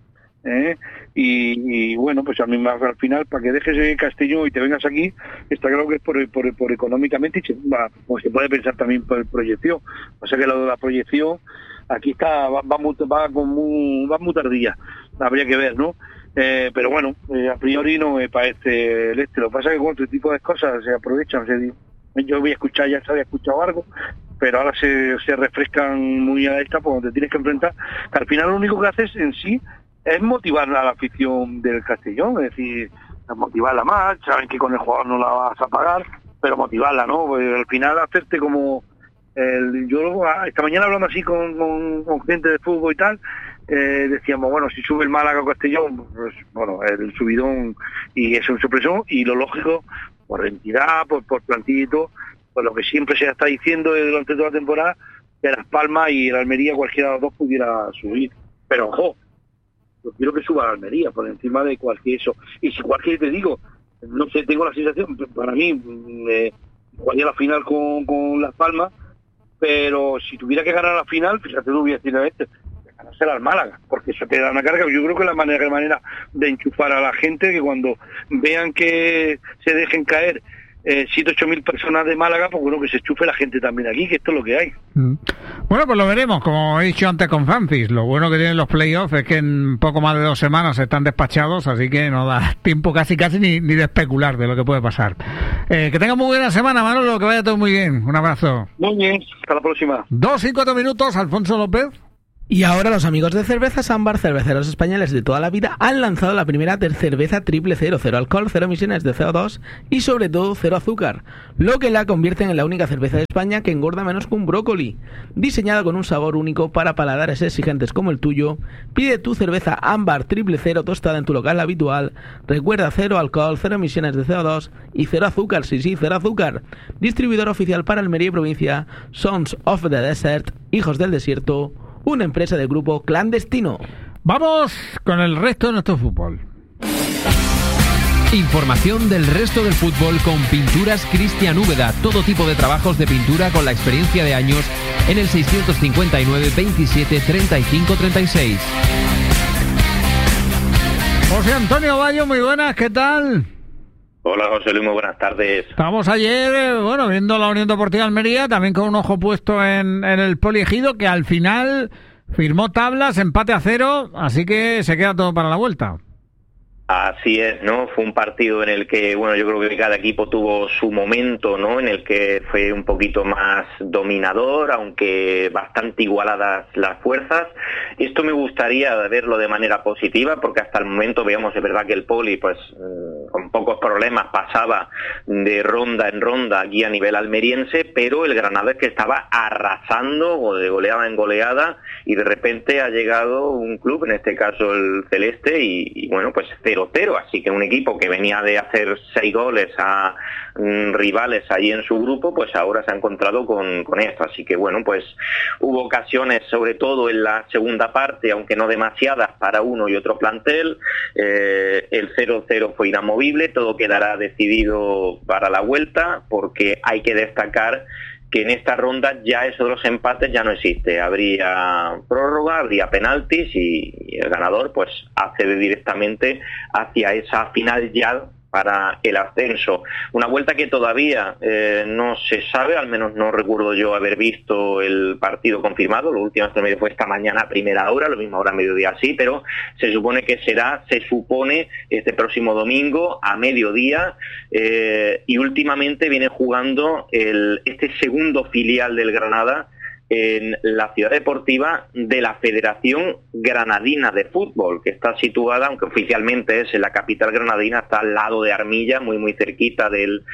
Y bueno, pues a mí al final, para que dejes el Castellón y te vengas aquí, está claro que es por económicamente, y pues se puede pensar también por proyección. O sea que lo de la proyección aquí está, va muy tardía, habría que ver, ¿no? Pero bueno, a priori no me parece Lo que pasa es que con este tipo de cosas se aprovechan. Yo voy a escuchar, ya se había escuchado algo, pero ahora se refrescan muy a esta, pues te tienes que enfrentar, que al final lo único que haces en sí es motivar a la afición del Castellón, es decir, motivarla más. Saben que con el jugador no la vas a pagar, pero motivarla, ¿no? Pues al final hacerte como yo esta mañana hablando así con gente de fútbol y tal, decíamos, bueno, si sube el Málaga o Castellón, pues bueno, el subidón y es un sorpresón, y lo lógico, por entidad, por plantilla y todo, pues lo que siempre se está diciendo durante toda la temporada, que Las Palmas y el Almería, cualquiera de los dos pudiera subir. Pero ojo, yo quiero que suba la Almería por encima de cualquier eso. Y si cualquier, te digo, no sé, tengo la sensación, para mí, jugaría la final con Las Palmas, pero si tuviera que ganar la final, fíjate, no voy a decir ganársela al Málaga, porque eso te da una carga. Yo creo que la manera de enchufar a la gente, que cuando vean que se dejen caer 7-8 personas de Málaga, pues bueno, que se enchufe la gente también aquí, que esto es lo que hay. Bueno, pues lo veremos, como he dicho antes con Francis. Lo bueno que tienen los playoffs es que en poco más de 2 semanas están despachados, así que no da tiempo casi ni de especular de lo que puede pasar. Que tengan muy buena semana, Manolo, que vaya todo muy bien. Un abrazo. Muy bien, hasta la próxima. 2 y 4 minutos, Alfonso López. Y ahora los amigos de Cervezas Ámbar, cerveceros españoles de toda la vida, han lanzado la primera cerveza triple cero, cero alcohol, cero emisiones de CO2 y sobre todo cero azúcar, lo que la convierte en la única cerveza de España que engorda menos que un brócoli. Diseñada con un sabor único para paladares exigentes como el tuyo, pide tu cerveza Ámbar triple cero tostada en tu local habitual. Recuerda, cero alcohol, cero emisiones de CO2 y cero azúcar, sí, cero azúcar. Distribuidor oficial para Almería y provincia, Sons of the Desert, Hijos del Desierto, una empresa del grupo Clandestino. Vamos con el resto de nuestro fútbol. Información del resto del fútbol con Pinturas Cristian Úbeda. Todo tipo de trabajos de pintura con la experiencia de años en el 659 27 35 36. José Antonio Bayo, muy buenas, ¿qué tal? Hola José Luis, muy buenas tardes. Estábamos ayer, viendo la Unión Deportiva Almería, también con un ojo puesto en el Poliegido, que al final firmó tablas, empate a 0, así que se queda todo para la vuelta. Así es, ¿no? Fue un partido en el que, yo creo que cada equipo tuvo su momento, ¿no? En el que fue un poquito más dominador, aunque bastante igualadas las fuerzas. Esto me gustaría verlo de manera positiva, porque hasta el momento veíamos, es verdad que el Poli, pues, con pocos problemas pasaba de ronda en ronda aquí a nivel almeriense, pero el Granada es que estaba arrasando de goleada en goleada, y de repente ha llegado un club, en este caso el Celeste, y pues 0-0, así que un equipo que venía de hacer 6 goles a rivales ahí en su grupo, pues ahora se ha encontrado con esto, así que pues hubo ocasiones, sobre todo en la segunda parte, aunque no demasiadas, para uno y otro plantel. El 0-0 fue inamovible, todo quedará decidido para la vuelta, porque hay que destacar que en esta ronda ya eso de los empates ya no existe. Habría prórroga, habría penaltis y el ganador pues accede directamente hacia esa final ya para el ascenso. Una vuelta que todavía no se sabe, al menos no recuerdo yo haber visto el partido confirmado. Lo último que me fue esta mañana a primera hora, lo mismo ahora a mediodía sí, pero se supone que será, este próximo domingo a mediodía, y últimamente viene jugando este segundo filial del Granada en la ciudad deportiva de la Federación Granadina de Fútbol, que está situada, aunque oficialmente es en la capital granadina, está al lado de Armilla, muy cerquita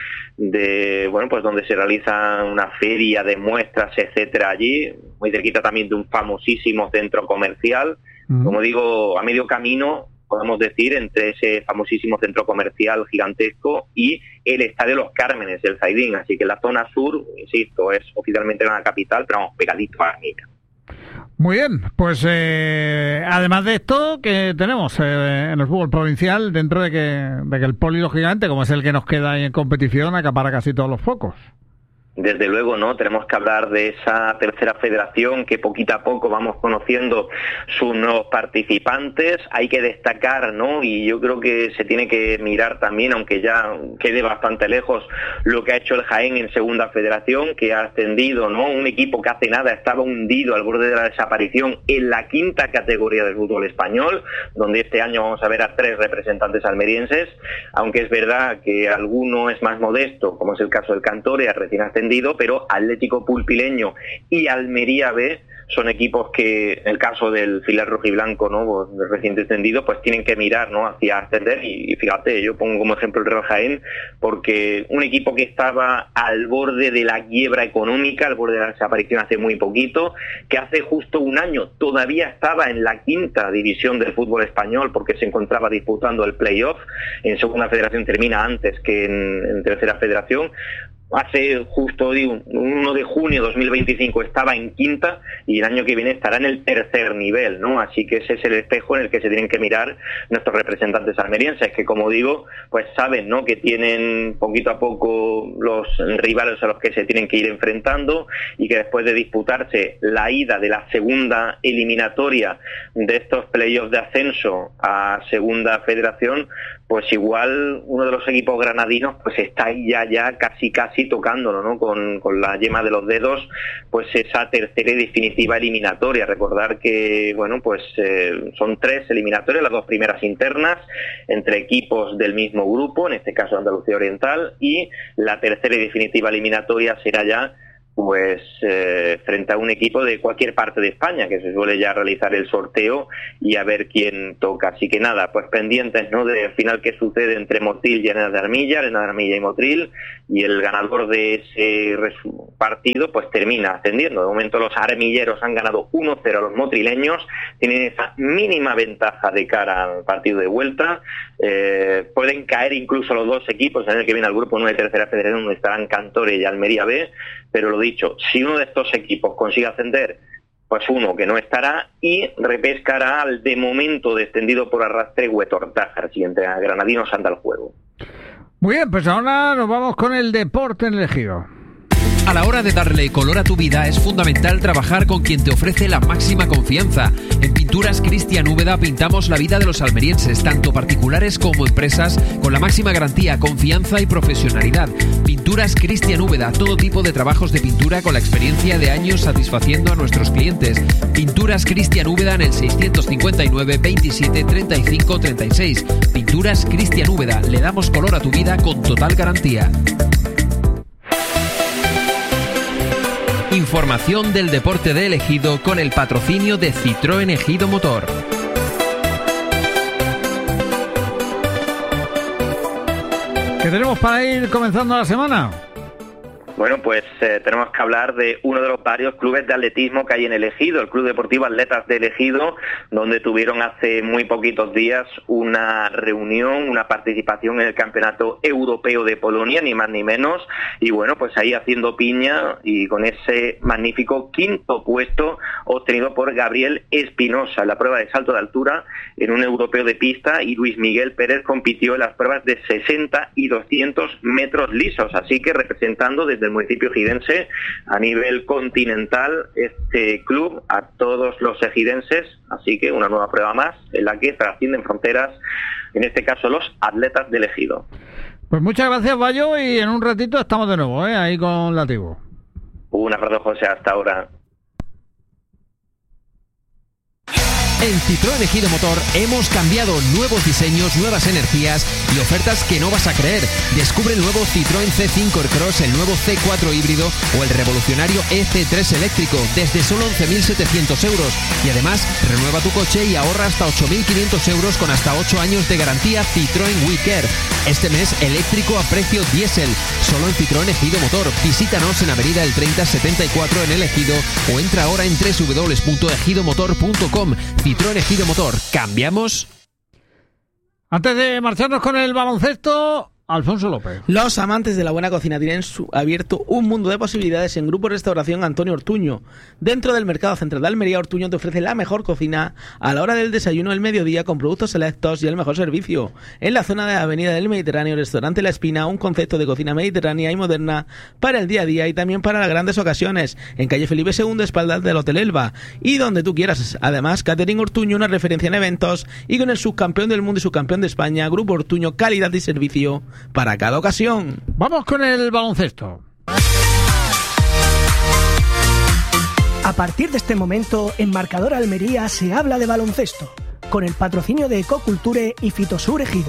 pues donde se realiza una feria de muestras, etcétera, allí, muy cerquita también de un famosísimo centro comercial, como digo, a medio camino, podemos decir, entre ese famosísimo centro comercial gigantesco y el Estadio Los Cármenes, el Zaidín. Así que la zona sur, insisto, es oficialmente la capital, pero vamos, pegadito a Armilla. Muy bien, pues además de esto, que tenemos en el fútbol provincial, dentro de que el Poli, lógicamente, como es el que nos queda ahí en competición, acapara casi todos los focos. Desde luego, ¿no? Tenemos que hablar de esa tercera federación que poquito a poco vamos conociendo sus nuevos participantes. Hay que destacar, ¿no? Y yo creo que se tiene que mirar también, aunque ya quede bastante lejos, lo que ha hecho el Jaén en segunda federación, que ha ascendido, ¿no? Un equipo que hace nada estaba hundido al borde de la desaparición en la 5ª categoría del fútbol español, donde este año vamos a ver a 3 representantes almerienses, aunque es verdad que alguno es más modesto, como es el caso del Cantoria, recién ascendido, pero Atlético Pulpileño y Almería B son equipos que, en el caso del filial rojiblanco, ¿no?, del recién descendido, pues tienen que mirar, ¿no?, hacia ascender. Y fíjate, yo pongo como ejemplo el Real Jaén, porque un equipo que estaba al borde de la quiebra económica, al borde de la desaparición hace muy poquito, que hace justo un año todavía estaba en la 5ª división del fútbol español, porque se encontraba disputando el playoff, en segunda federación termina antes que en tercera federación, hace justo 1 de junio de 2025 estaba en quinta y el año que viene estará en el tercer nivel, ¿no? Así que ese es el espejo en el que se tienen que mirar nuestros representantes almerienses, que como digo, pues saben, ¿no?, que tienen poquito a poco los rivales a los que se tienen que ir enfrentando y que después de disputarse la ida de la segunda eliminatoria de estos playoffs de ascenso a Segunda Federación, pues igual uno de los equipos granadinos pues está ahí ya casi tocándolo, ¿no?, con la yema de los dedos, pues esa tercera y definitiva eliminatoria. Recordar que, bueno, pues son 3 eliminatorias, las 2 primeras internas, entre equipos del mismo grupo, en este caso Andalucía Oriental, y la tercera y definitiva eliminatoria será ya pues frente a un equipo de cualquier parte de España, que se suele ya realizar el sorteo y a ver quién toca. Así que nada, pues pendientes, ¿no?, del final que sucede entre Motril y Arenas de Armilla y Motril, y el ganador de ese partido pues termina ascendiendo. De momento los armilleros han ganado 1-0 a los motrileños, tienen esa mínima ventaja de cara al partido de vuelta. Pueden caer incluso los 2 equipos en el que viene el grupo 9 de Tercera Federación, donde estarán Cantore y Almería B, pero lo dicho, si uno de estos equipos consigue ascender, pues uno que no estará, y repescará al de momento descendido por arrastre Huetortájar. Siguiente a Granadinos anda al juego. Muy bien, pues ahora nos vamos con el deporte en el Ejido. A la hora de darle color a tu vida es fundamental trabajar con quien te ofrece la máxima confianza. En Pinturas Cristian Úbeda pintamos la vida de los almerienses, tanto particulares como empresas, con la máxima garantía, confianza y profesionalidad. Pinturas Cristian Úbeda, todo tipo de trabajos de pintura con la experiencia de años satisfaciendo a nuestros clientes. Pinturas Cristian Úbeda en el 659 27 35 36. Pinturas Cristian Úbeda, le damos color a tu vida con total garantía. Información del deporte de El Ejido con el patrocinio de Citroën Ejido Motor. ¿Qué tenemos para ir comenzando la semana? Bueno, pues tenemos que hablar de uno de los varios clubes de atletismo que hay en El Ejido, el Club Deportivo Atletas de El Ejido, donde tuvieron hace muy poquitos días una reunión, una participación en el Campeonato Europeo de Polonia, ni más ni menos, y bueno, pues ahí haciendo piña y con ese magnífico 5º puesto obtenido por Gabriel Espinosa en la prueba de salto de altura en un europeo de pista, y Luis Miguel Pérez compitió en las pruebas de 60 y 200 metros lisos, así que representando desde el municipio ejidense a nivel continental este club a todos los ejidenses, así que una nueva prueba más en la que trascienden fronteras, en este caso los atletas del Ejido. Pues muchas gracias, Bayo, y en un ratito estamos de nuevo, ahí con la tribu. Un abrazo, José, hasta ahora. En Citroën Ejido Motor hemos cambiado, nuevos diseños, nuevas energías y ofertas que no vas a creer. Descubre el nuevo Citroën C5 Aircross, el nuevo C4 híbrido o el revolucionario EC3 eléctrico desde solo 11.700 euros. Y además, renueva tu coche y ahorra hasta 8.500 euros con hasta 8 años de garantía Citroën WeCare. Este mes eléctrico a precio diésel, solo en Citroën Ejido Motor. Visítanos en Avenida El 3074 en El Ejido o entra ahora en www.ejidomotor.com. Citroën Ejido Motor, ¿cambiamos? Antes de marcharnos con el baloncesto, Alfonso López. Los amantes de la buena cocina tienen abierto un mundo de posibilidades en Grupo Restauración Antonio Ortuño. Dentro del Mercado Central de Almería, Ortuño te ofrece la mejor cocina a la hora del desayuno del mediodía con productos selectos y el mejor servicio. En la zona de la Avenida del Mediterráneo, Restaurante La Espina, un concepto de cocina mediterránea y moderna para el día a día y también para las grandes ocasiones. En calle Felipe II, espaldas del Hotel Elba, y donde tú quieras. Además, Catering Ortuño, una referencia en eventos, y con el subcampeón del mundo y subcampeón de España, Grupo Ortuño, calidad y servicio para cada ocasión. Vamos con el baloncesto. A partir de este momento, en Marcador Almería se habla de baloncesto, con el patrocinio de Ecoculture y Fitosur Ejido.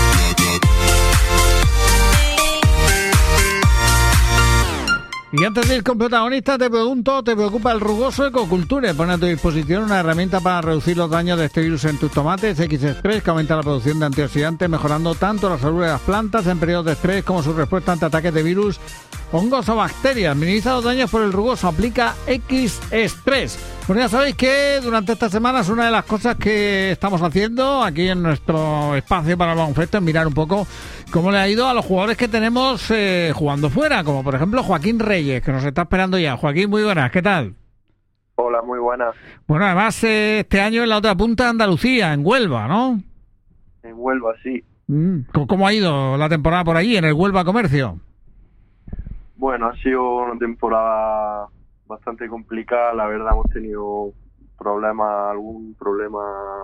Y antes de ir con protagonista, te pregunto, ¿te preocupa el rugoso Ecoculture? Pone a tu disposición una herramienta para reducir los daños de este virus en tus tomates, X-Express, que aumenta la producción de antioxidantes, mejorando tanto la salud de las plantas en periodos de estrés como su respuesta ante ataques de virus hongos o bacterias. Minimiza los daños por el rugoso. Aplica X-Stress. Bueno, ya sabéis que durante esta semana es una de las cosas que estamos haciendo aquí en nuestro espacio para el baloncesto, es mirar un poco cómo le ha ido a los jugadores que tenemos jugando fuera, como por ejemplo Joaquín Reyes, que nos está esperando ya. Joaquín, muy buenas, ¿qué tal? Hola, muy buenas. Bueno, además este año en la otra punta de Andalucía, en Huelva, ¿no? En Huelva, sí. ¿Cómo ha ido la temporada por allí, en el Huelva Comercio? Bueno, ha sido una temporada bastante complicada, la verdad. Hemos tenido algún problema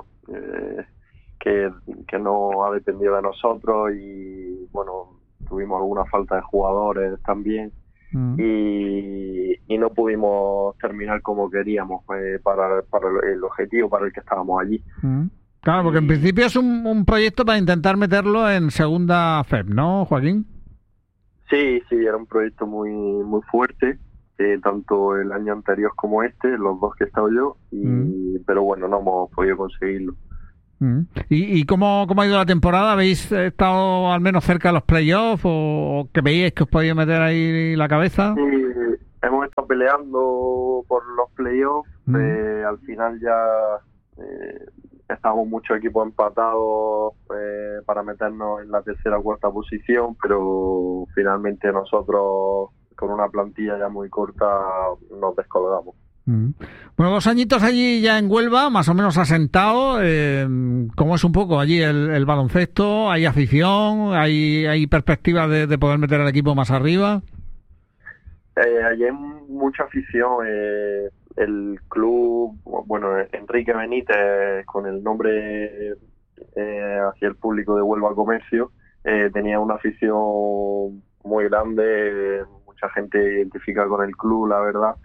que no ha dependido de nosotros, y bueno, tuvimos alguna falta de jugadores también, y no pudimos terminar como queríamos para el objetivo para el que estábamos allí. Claro, porque en principio es un proyecto para intentar meterlo en segunda FEB, ¿no, Joaquín? Sí, era un proyecto muy muy fuerte, tanto el año anterior como los dos que he estado yo, pero bueno, no hemos podido conseguirlo. ¿Y cómo ha ido la temporada? ¿Habéis estado al menos cerca de los playoffs o que veíais que os podía meter ahí la cabeza? Sí, hemos estado peleando por los playoffs, al final ya estábamos muchos equipos empatados para meternos en la tercera o cuarta posición, pero finalmente nosotros, con una plantilla ya muy corta, nos descolgamos. Bueno, 2 añitos allí ya en Huelva, más o menos asentado. ¿Cómo es un poco allí el baloncesto? ¿Hay afición? ¿Hay perspectivas de poder meter al equipo más arriba? Allí hay mucha afición. El club, bueno, Enrique Benítez, con el nombre hacia el público de Huelva Comercio, tenía una afición muy grande, mucha gente identifica con el club, la verdad.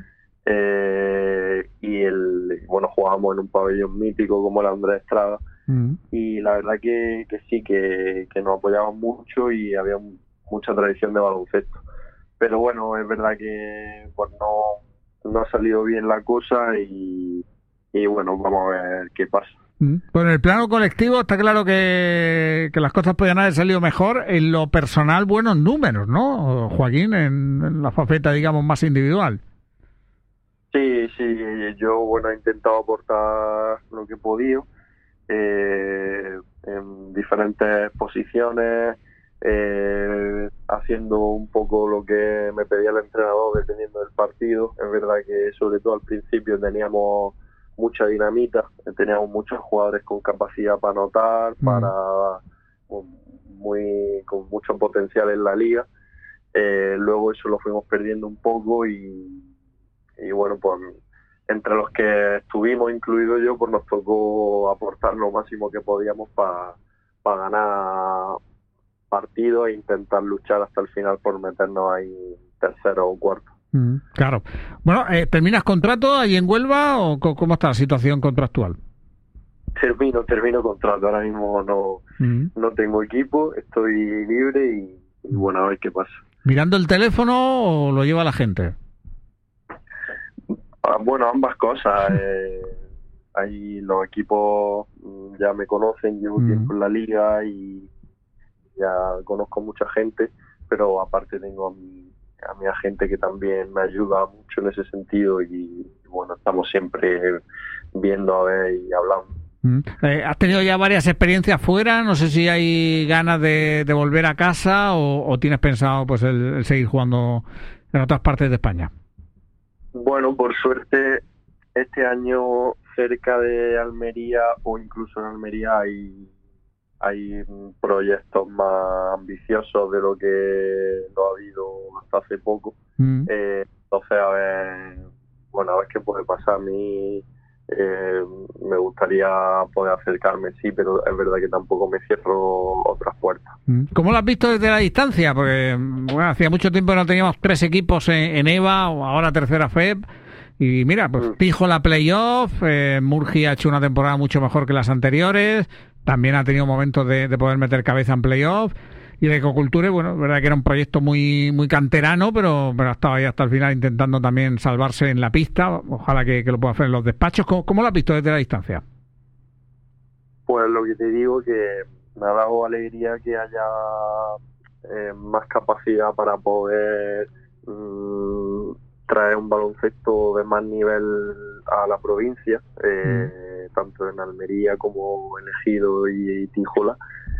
Bueno, jugábamos en un pabellón mítico como el Andrés Estrada, y la verdad que sí, que nos apoyaban mucho y había mucha tradición de baloncesto. Pero bueno, es verdad que pues no ha salido bien la cosa, y bueno, vamos a ver qué pasa. Pues en el plano colectivo está claro que las cosas podrían haber salido mejor. En lo personal, buenos números, ¿no, Joaquín? En la faceta, digamos, más individual. Sí, yo bueno he intentado aportar lo que he podido en diferentes posiciones, haciendo un poco lo que me pedía el entrenador dependiendo del partido. Es verdad que sobre todo al principio teníamos mucha dinamita, teníamos muchos jugadores con capacidad para anotar, con mucho potencial en la liga. Luego eso lo fuimos perdiendo un poco, y bueno, pues entre los que estuvimos, incluido yo, pues nos tocó aportar lo máximo que podíamos para ganar partidos e intentar luchar hasta el final por meternos ahí tercero o cuarto. Claro. Bueno, ¿terminas contrato ahí en Huelva o cómo está la situación contractual? Termino contrato, ahora mismo no tengo equipo, estoy libre y bueno, a ver qué pasa. ¿Mirando el teléfono o lo lleva la gente? Bueno, ambas cosas. Ahí los equipos ya me conocen, llevo tiempo en la liga y ya conozco mucha gente, pero aparte tengo a mi agente que también me ayuda mucho en ese sentido, y bueno, estamos siempre viendo a ver y hablando. Has tenido ya varias experiencias fuera, no sé si hay ganas de volver a casa o tienes pensado pues el seguir jugando en otras partes de España. Bueno, por suerte este año cerca de Almería o incluso en Almería hay proyectos más ambiciosos de lo que lo ha habido hasta hace poco. Entonces a ver qué puede pasar. A mí me gustaría poder acercarme, sí, pero es verdad que tampoco me cierro otras puertas. ¿Cómo lo has visto desde la distancia? Porque bueno, hacía mucho tiempo que no teníamos 3 equipos en EVA, o ahora tercera FEB, y mira, pues fijo la playoff. Murgi ha hecho una temporada mucho mejor que las anteriores, también ha tenido momentos de poder meter cabeza en playoff. Y el Ecoculture, bueno, es verdad que era un proyecto muy muy canterano, pero ha estado ahí hasta el final intentando también salvarse en la pista. Ojalá que lo pueda hacer en los despachos. ¿Cómo lo has visto desde la distancia? Pues lo que te digo, que me ha dado alegría que haya más capacidad para poder traer un baloncesto de más nivel a la provincia, tanto en Almería como en Ejido y Tíjola.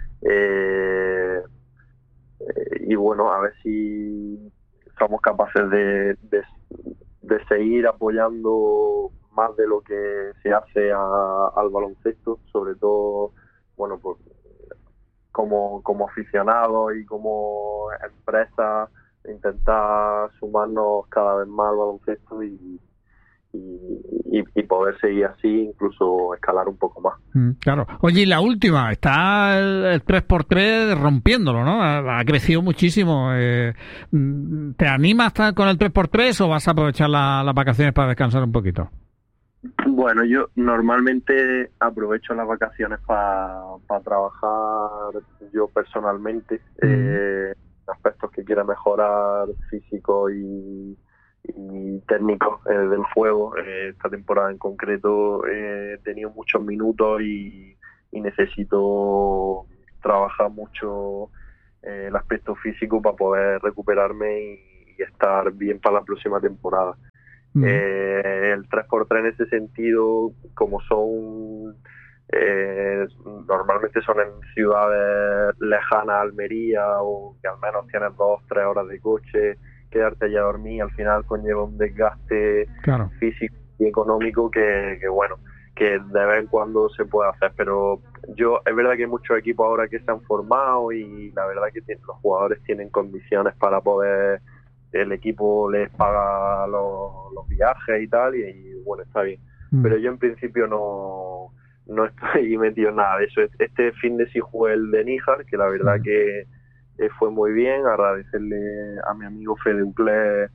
Y bueno, a ver si somos capaces de seguir apoyando más de lo que se hace al baloncesto, sobre todo, bueno, pues como aficionados y como empresa, intentar sumarnos cada vez más al baloncesto y poder seguir así, incluso escalar un poco más. Claro. Oye, y la última, está el 3x3 rompiéndolo, ¿no? Ha crecido muchísimo. ¿Te animas a estar con el 3x3 o vas a aprovechar las vacaciones para descansar un poquito? Bueno, yo normalmente aprovecho las vacaciones para trabajar yo personalmente, aspectos que quiera mejorar físico y técnicos del juego. Esta temporada en concreto he tenido muchos minutos y necesito trabajar mucho el aspecto físico para poder recuperarme y estar bien para la próxima temporada. El 3x3 en ese sentido, como son normalmente son en ciudades lejanas a Almería, o que al menos tienes 2-3 horas de coche, quedarte allá a dormir al final conlleva un desgaste físico y económico que bueno, que de vez en cuando se puede hacer, pero es verdad que hay muchos equipos ahora que se han formado y la verdad que los jugadores tienen condiciones para poder, el equipo les paga los viajes y tal, y bueno, está bien, pero yo en principio no estoy metido en nada de eso. Este fin de sí jugué el de Níjar, que la verdad que fue muy bien. Agradecerle a mi amigo Fede Uclés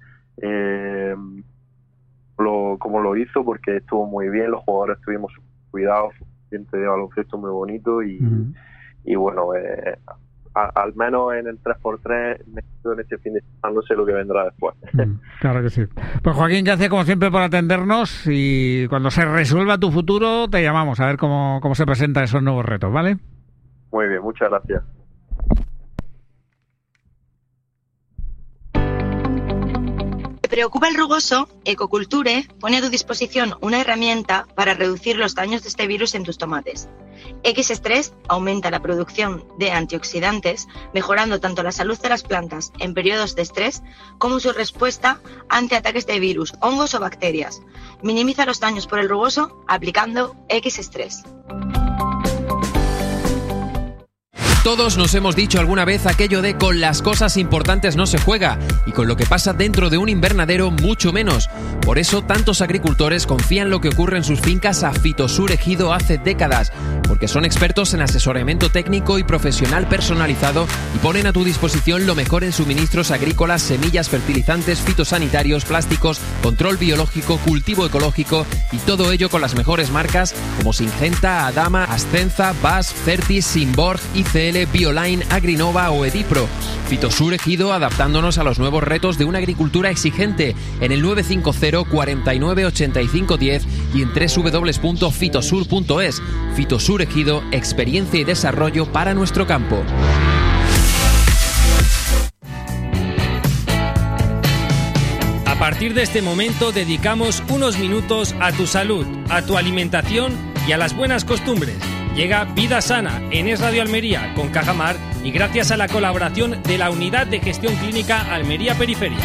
cómo lo hizo, porque estuvo muy bien, los jugadores estuvimos cuidados, gente de baloncesto muy bonito y bueno, al menos en el 3x3 en este fin de semana, no sé lo que vendrá después. Claro que sí. Pues Joaquín, gracias como siempre por atendernos, y cuando se resuelva tu futuro te llamamos a ver cómo se presentan esos nuevos retos, ¿vale? Muy bien, muchas gracias. ¿Te preocupa el rugoso? Ecoculture pone a tu disposición una herramienta para reducir los daños de este virus en tus tomates. X-Stress aumenta la producción de antioxidantes, mejorando tanto la salud de las plantas en periodos de estrés como su respuesta ante ataques de virus, hongos o bacterias. Minimiza los daños por el rugoso aplicando X-Stress. Todos nos hemos dicho alguna vez aquello de con las cosas importantes no se juega, y con lo que pasa dentro de un invernadero mucho menos. Por eso tantos agricultores confían lo que ocurre en sus fincas a Fitosur Ejido hace décadas, porque son expertos en asesoramiento técnico y profesional personalizado y ponen a tu disposición lo mejor en suministros agrícolas, semillas, fertilizantes, fitosanitarios, plásticos, control biológico, cultivo ecológico, y todo ello con las mejores marcas como Syngenta, Adama, Ascenza, BAS, Fertis, Simborg, ICL, Bioline, Agrinova o Edipro. Fitosur Ejido, adaptándonos a los nuevos retos de una agricultura exigente, en el 950 49 85 10 y en www.fitosur.es. Fitosur Ejido, experiencia y desarrollo para nuestro campo. A partir de este momento dedicamos unos minutos a tu salud, a tu alimentación y a las buenas costumbres. Llega Vida Sana en Es Radio Almería con Cajamar, y gracias a la colaboración de la Unidad de Gestión Clínica Almería Periferia.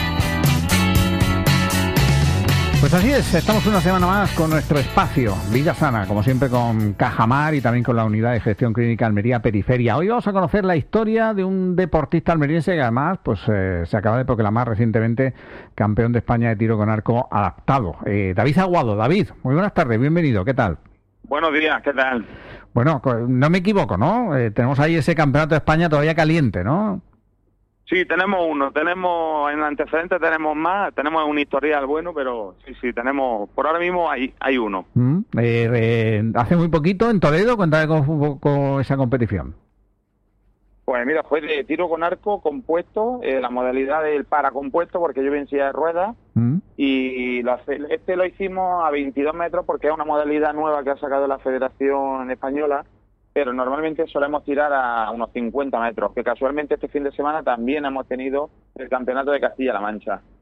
Pues así es, estamos una semana más con nuestro espacio Vida Sana, como siempre con Cajamar y también con la Unidad de Gestión Clínica Almería Periferia. Hoy vamos a conocer la historia de un deportista almeriense que además pues se acaba de proclamar recientemente campeón de España de tiro con arco adaptado. David Aguado. David, muy buenas tardes, bienvenido, ¿qué tal? Buenos días, ¿qué tal? Bueno, no me equivoco, ¿no? Tenemos ahí ese campeonato de España todavía caliente, ¿no? Sí, tenemos uno, en el antecedente tenemos más, tenemos un historial bueno, pero sí, tenemos, por ahora mismo hay uno. Hace muy poquito en Toledo, cuéntame cómo fue un poco esa competición. Pues mira, fue de tiro con arco compuesto, la modalidad del paracompuesto, porque yo vencí de ruedas, y lo hicimos a 22 metros porque es una modalidad nueva que ha sacado la Federación Española, pero normalmente solemos tirar a unos 50 metros, que casualmente este fin de semana también hemos tenido el Campeonato de Castilla-La Mancha.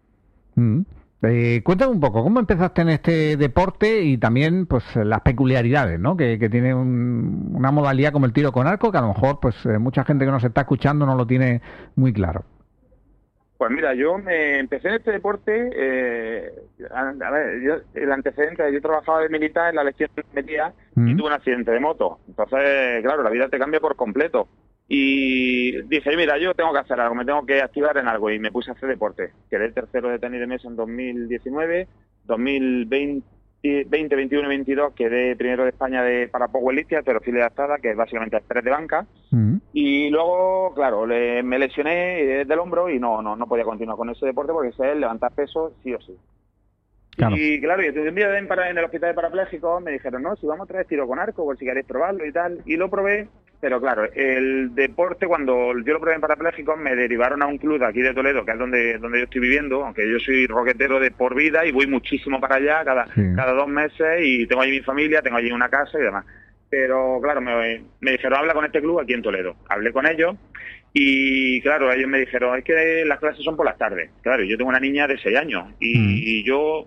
Cuéntame un poco, ¿cómo empezaste en este deporte y también pues las peculiaridades, ¿no? que tiene una modalidad como el tiro con arco, que a lo mejor pues mucha gente que nos está escuchando no lo tiene muy claro? Pues mira, yo me empecé en este deporte, el antecedente, yo trabajaba de militar en la Legión de Almería y tuve un accidente de moto. Entonces, claro, la vida te cambia por completo. Y dije, mira, yo tengo que hacer algo, me tengo que activar en algo, y me puse a hacer deporte. Quedé tercero de tenis de mesa en 2019, 2020, 21 y 22 quedé primero de España para powerlifting, halterofilia adaptada, que es básicamente estrés de banca. Y luego, claro, me lesioné del hombro y no podía continuar con ese deporte porque es levantar peso sí o sí. Claro. Y claro, y un día en el hospital de parapléjicos me dijeron, no, si vamos a traer tiro con arco, por si queréis probarlo y tal. Y lo probé, pero claro, el deporte, cuando yo lo probé en parapléjicos, me derivaron a un club de aquí de Toledo, que es donde yo estoy viviendo, aunque yo soy roquetero de por vida y voy muchísimo para allá cada 2 meses, y tengo allí mi familia, tengo allí una casa y demás. Pero claro, me dijeron, habla con este club aquí en Toledo. Hablé con ellos y claro, ellos me dijeron, es que las clases son por las tardes. Claro, yo tengo una niña de 6 años y yo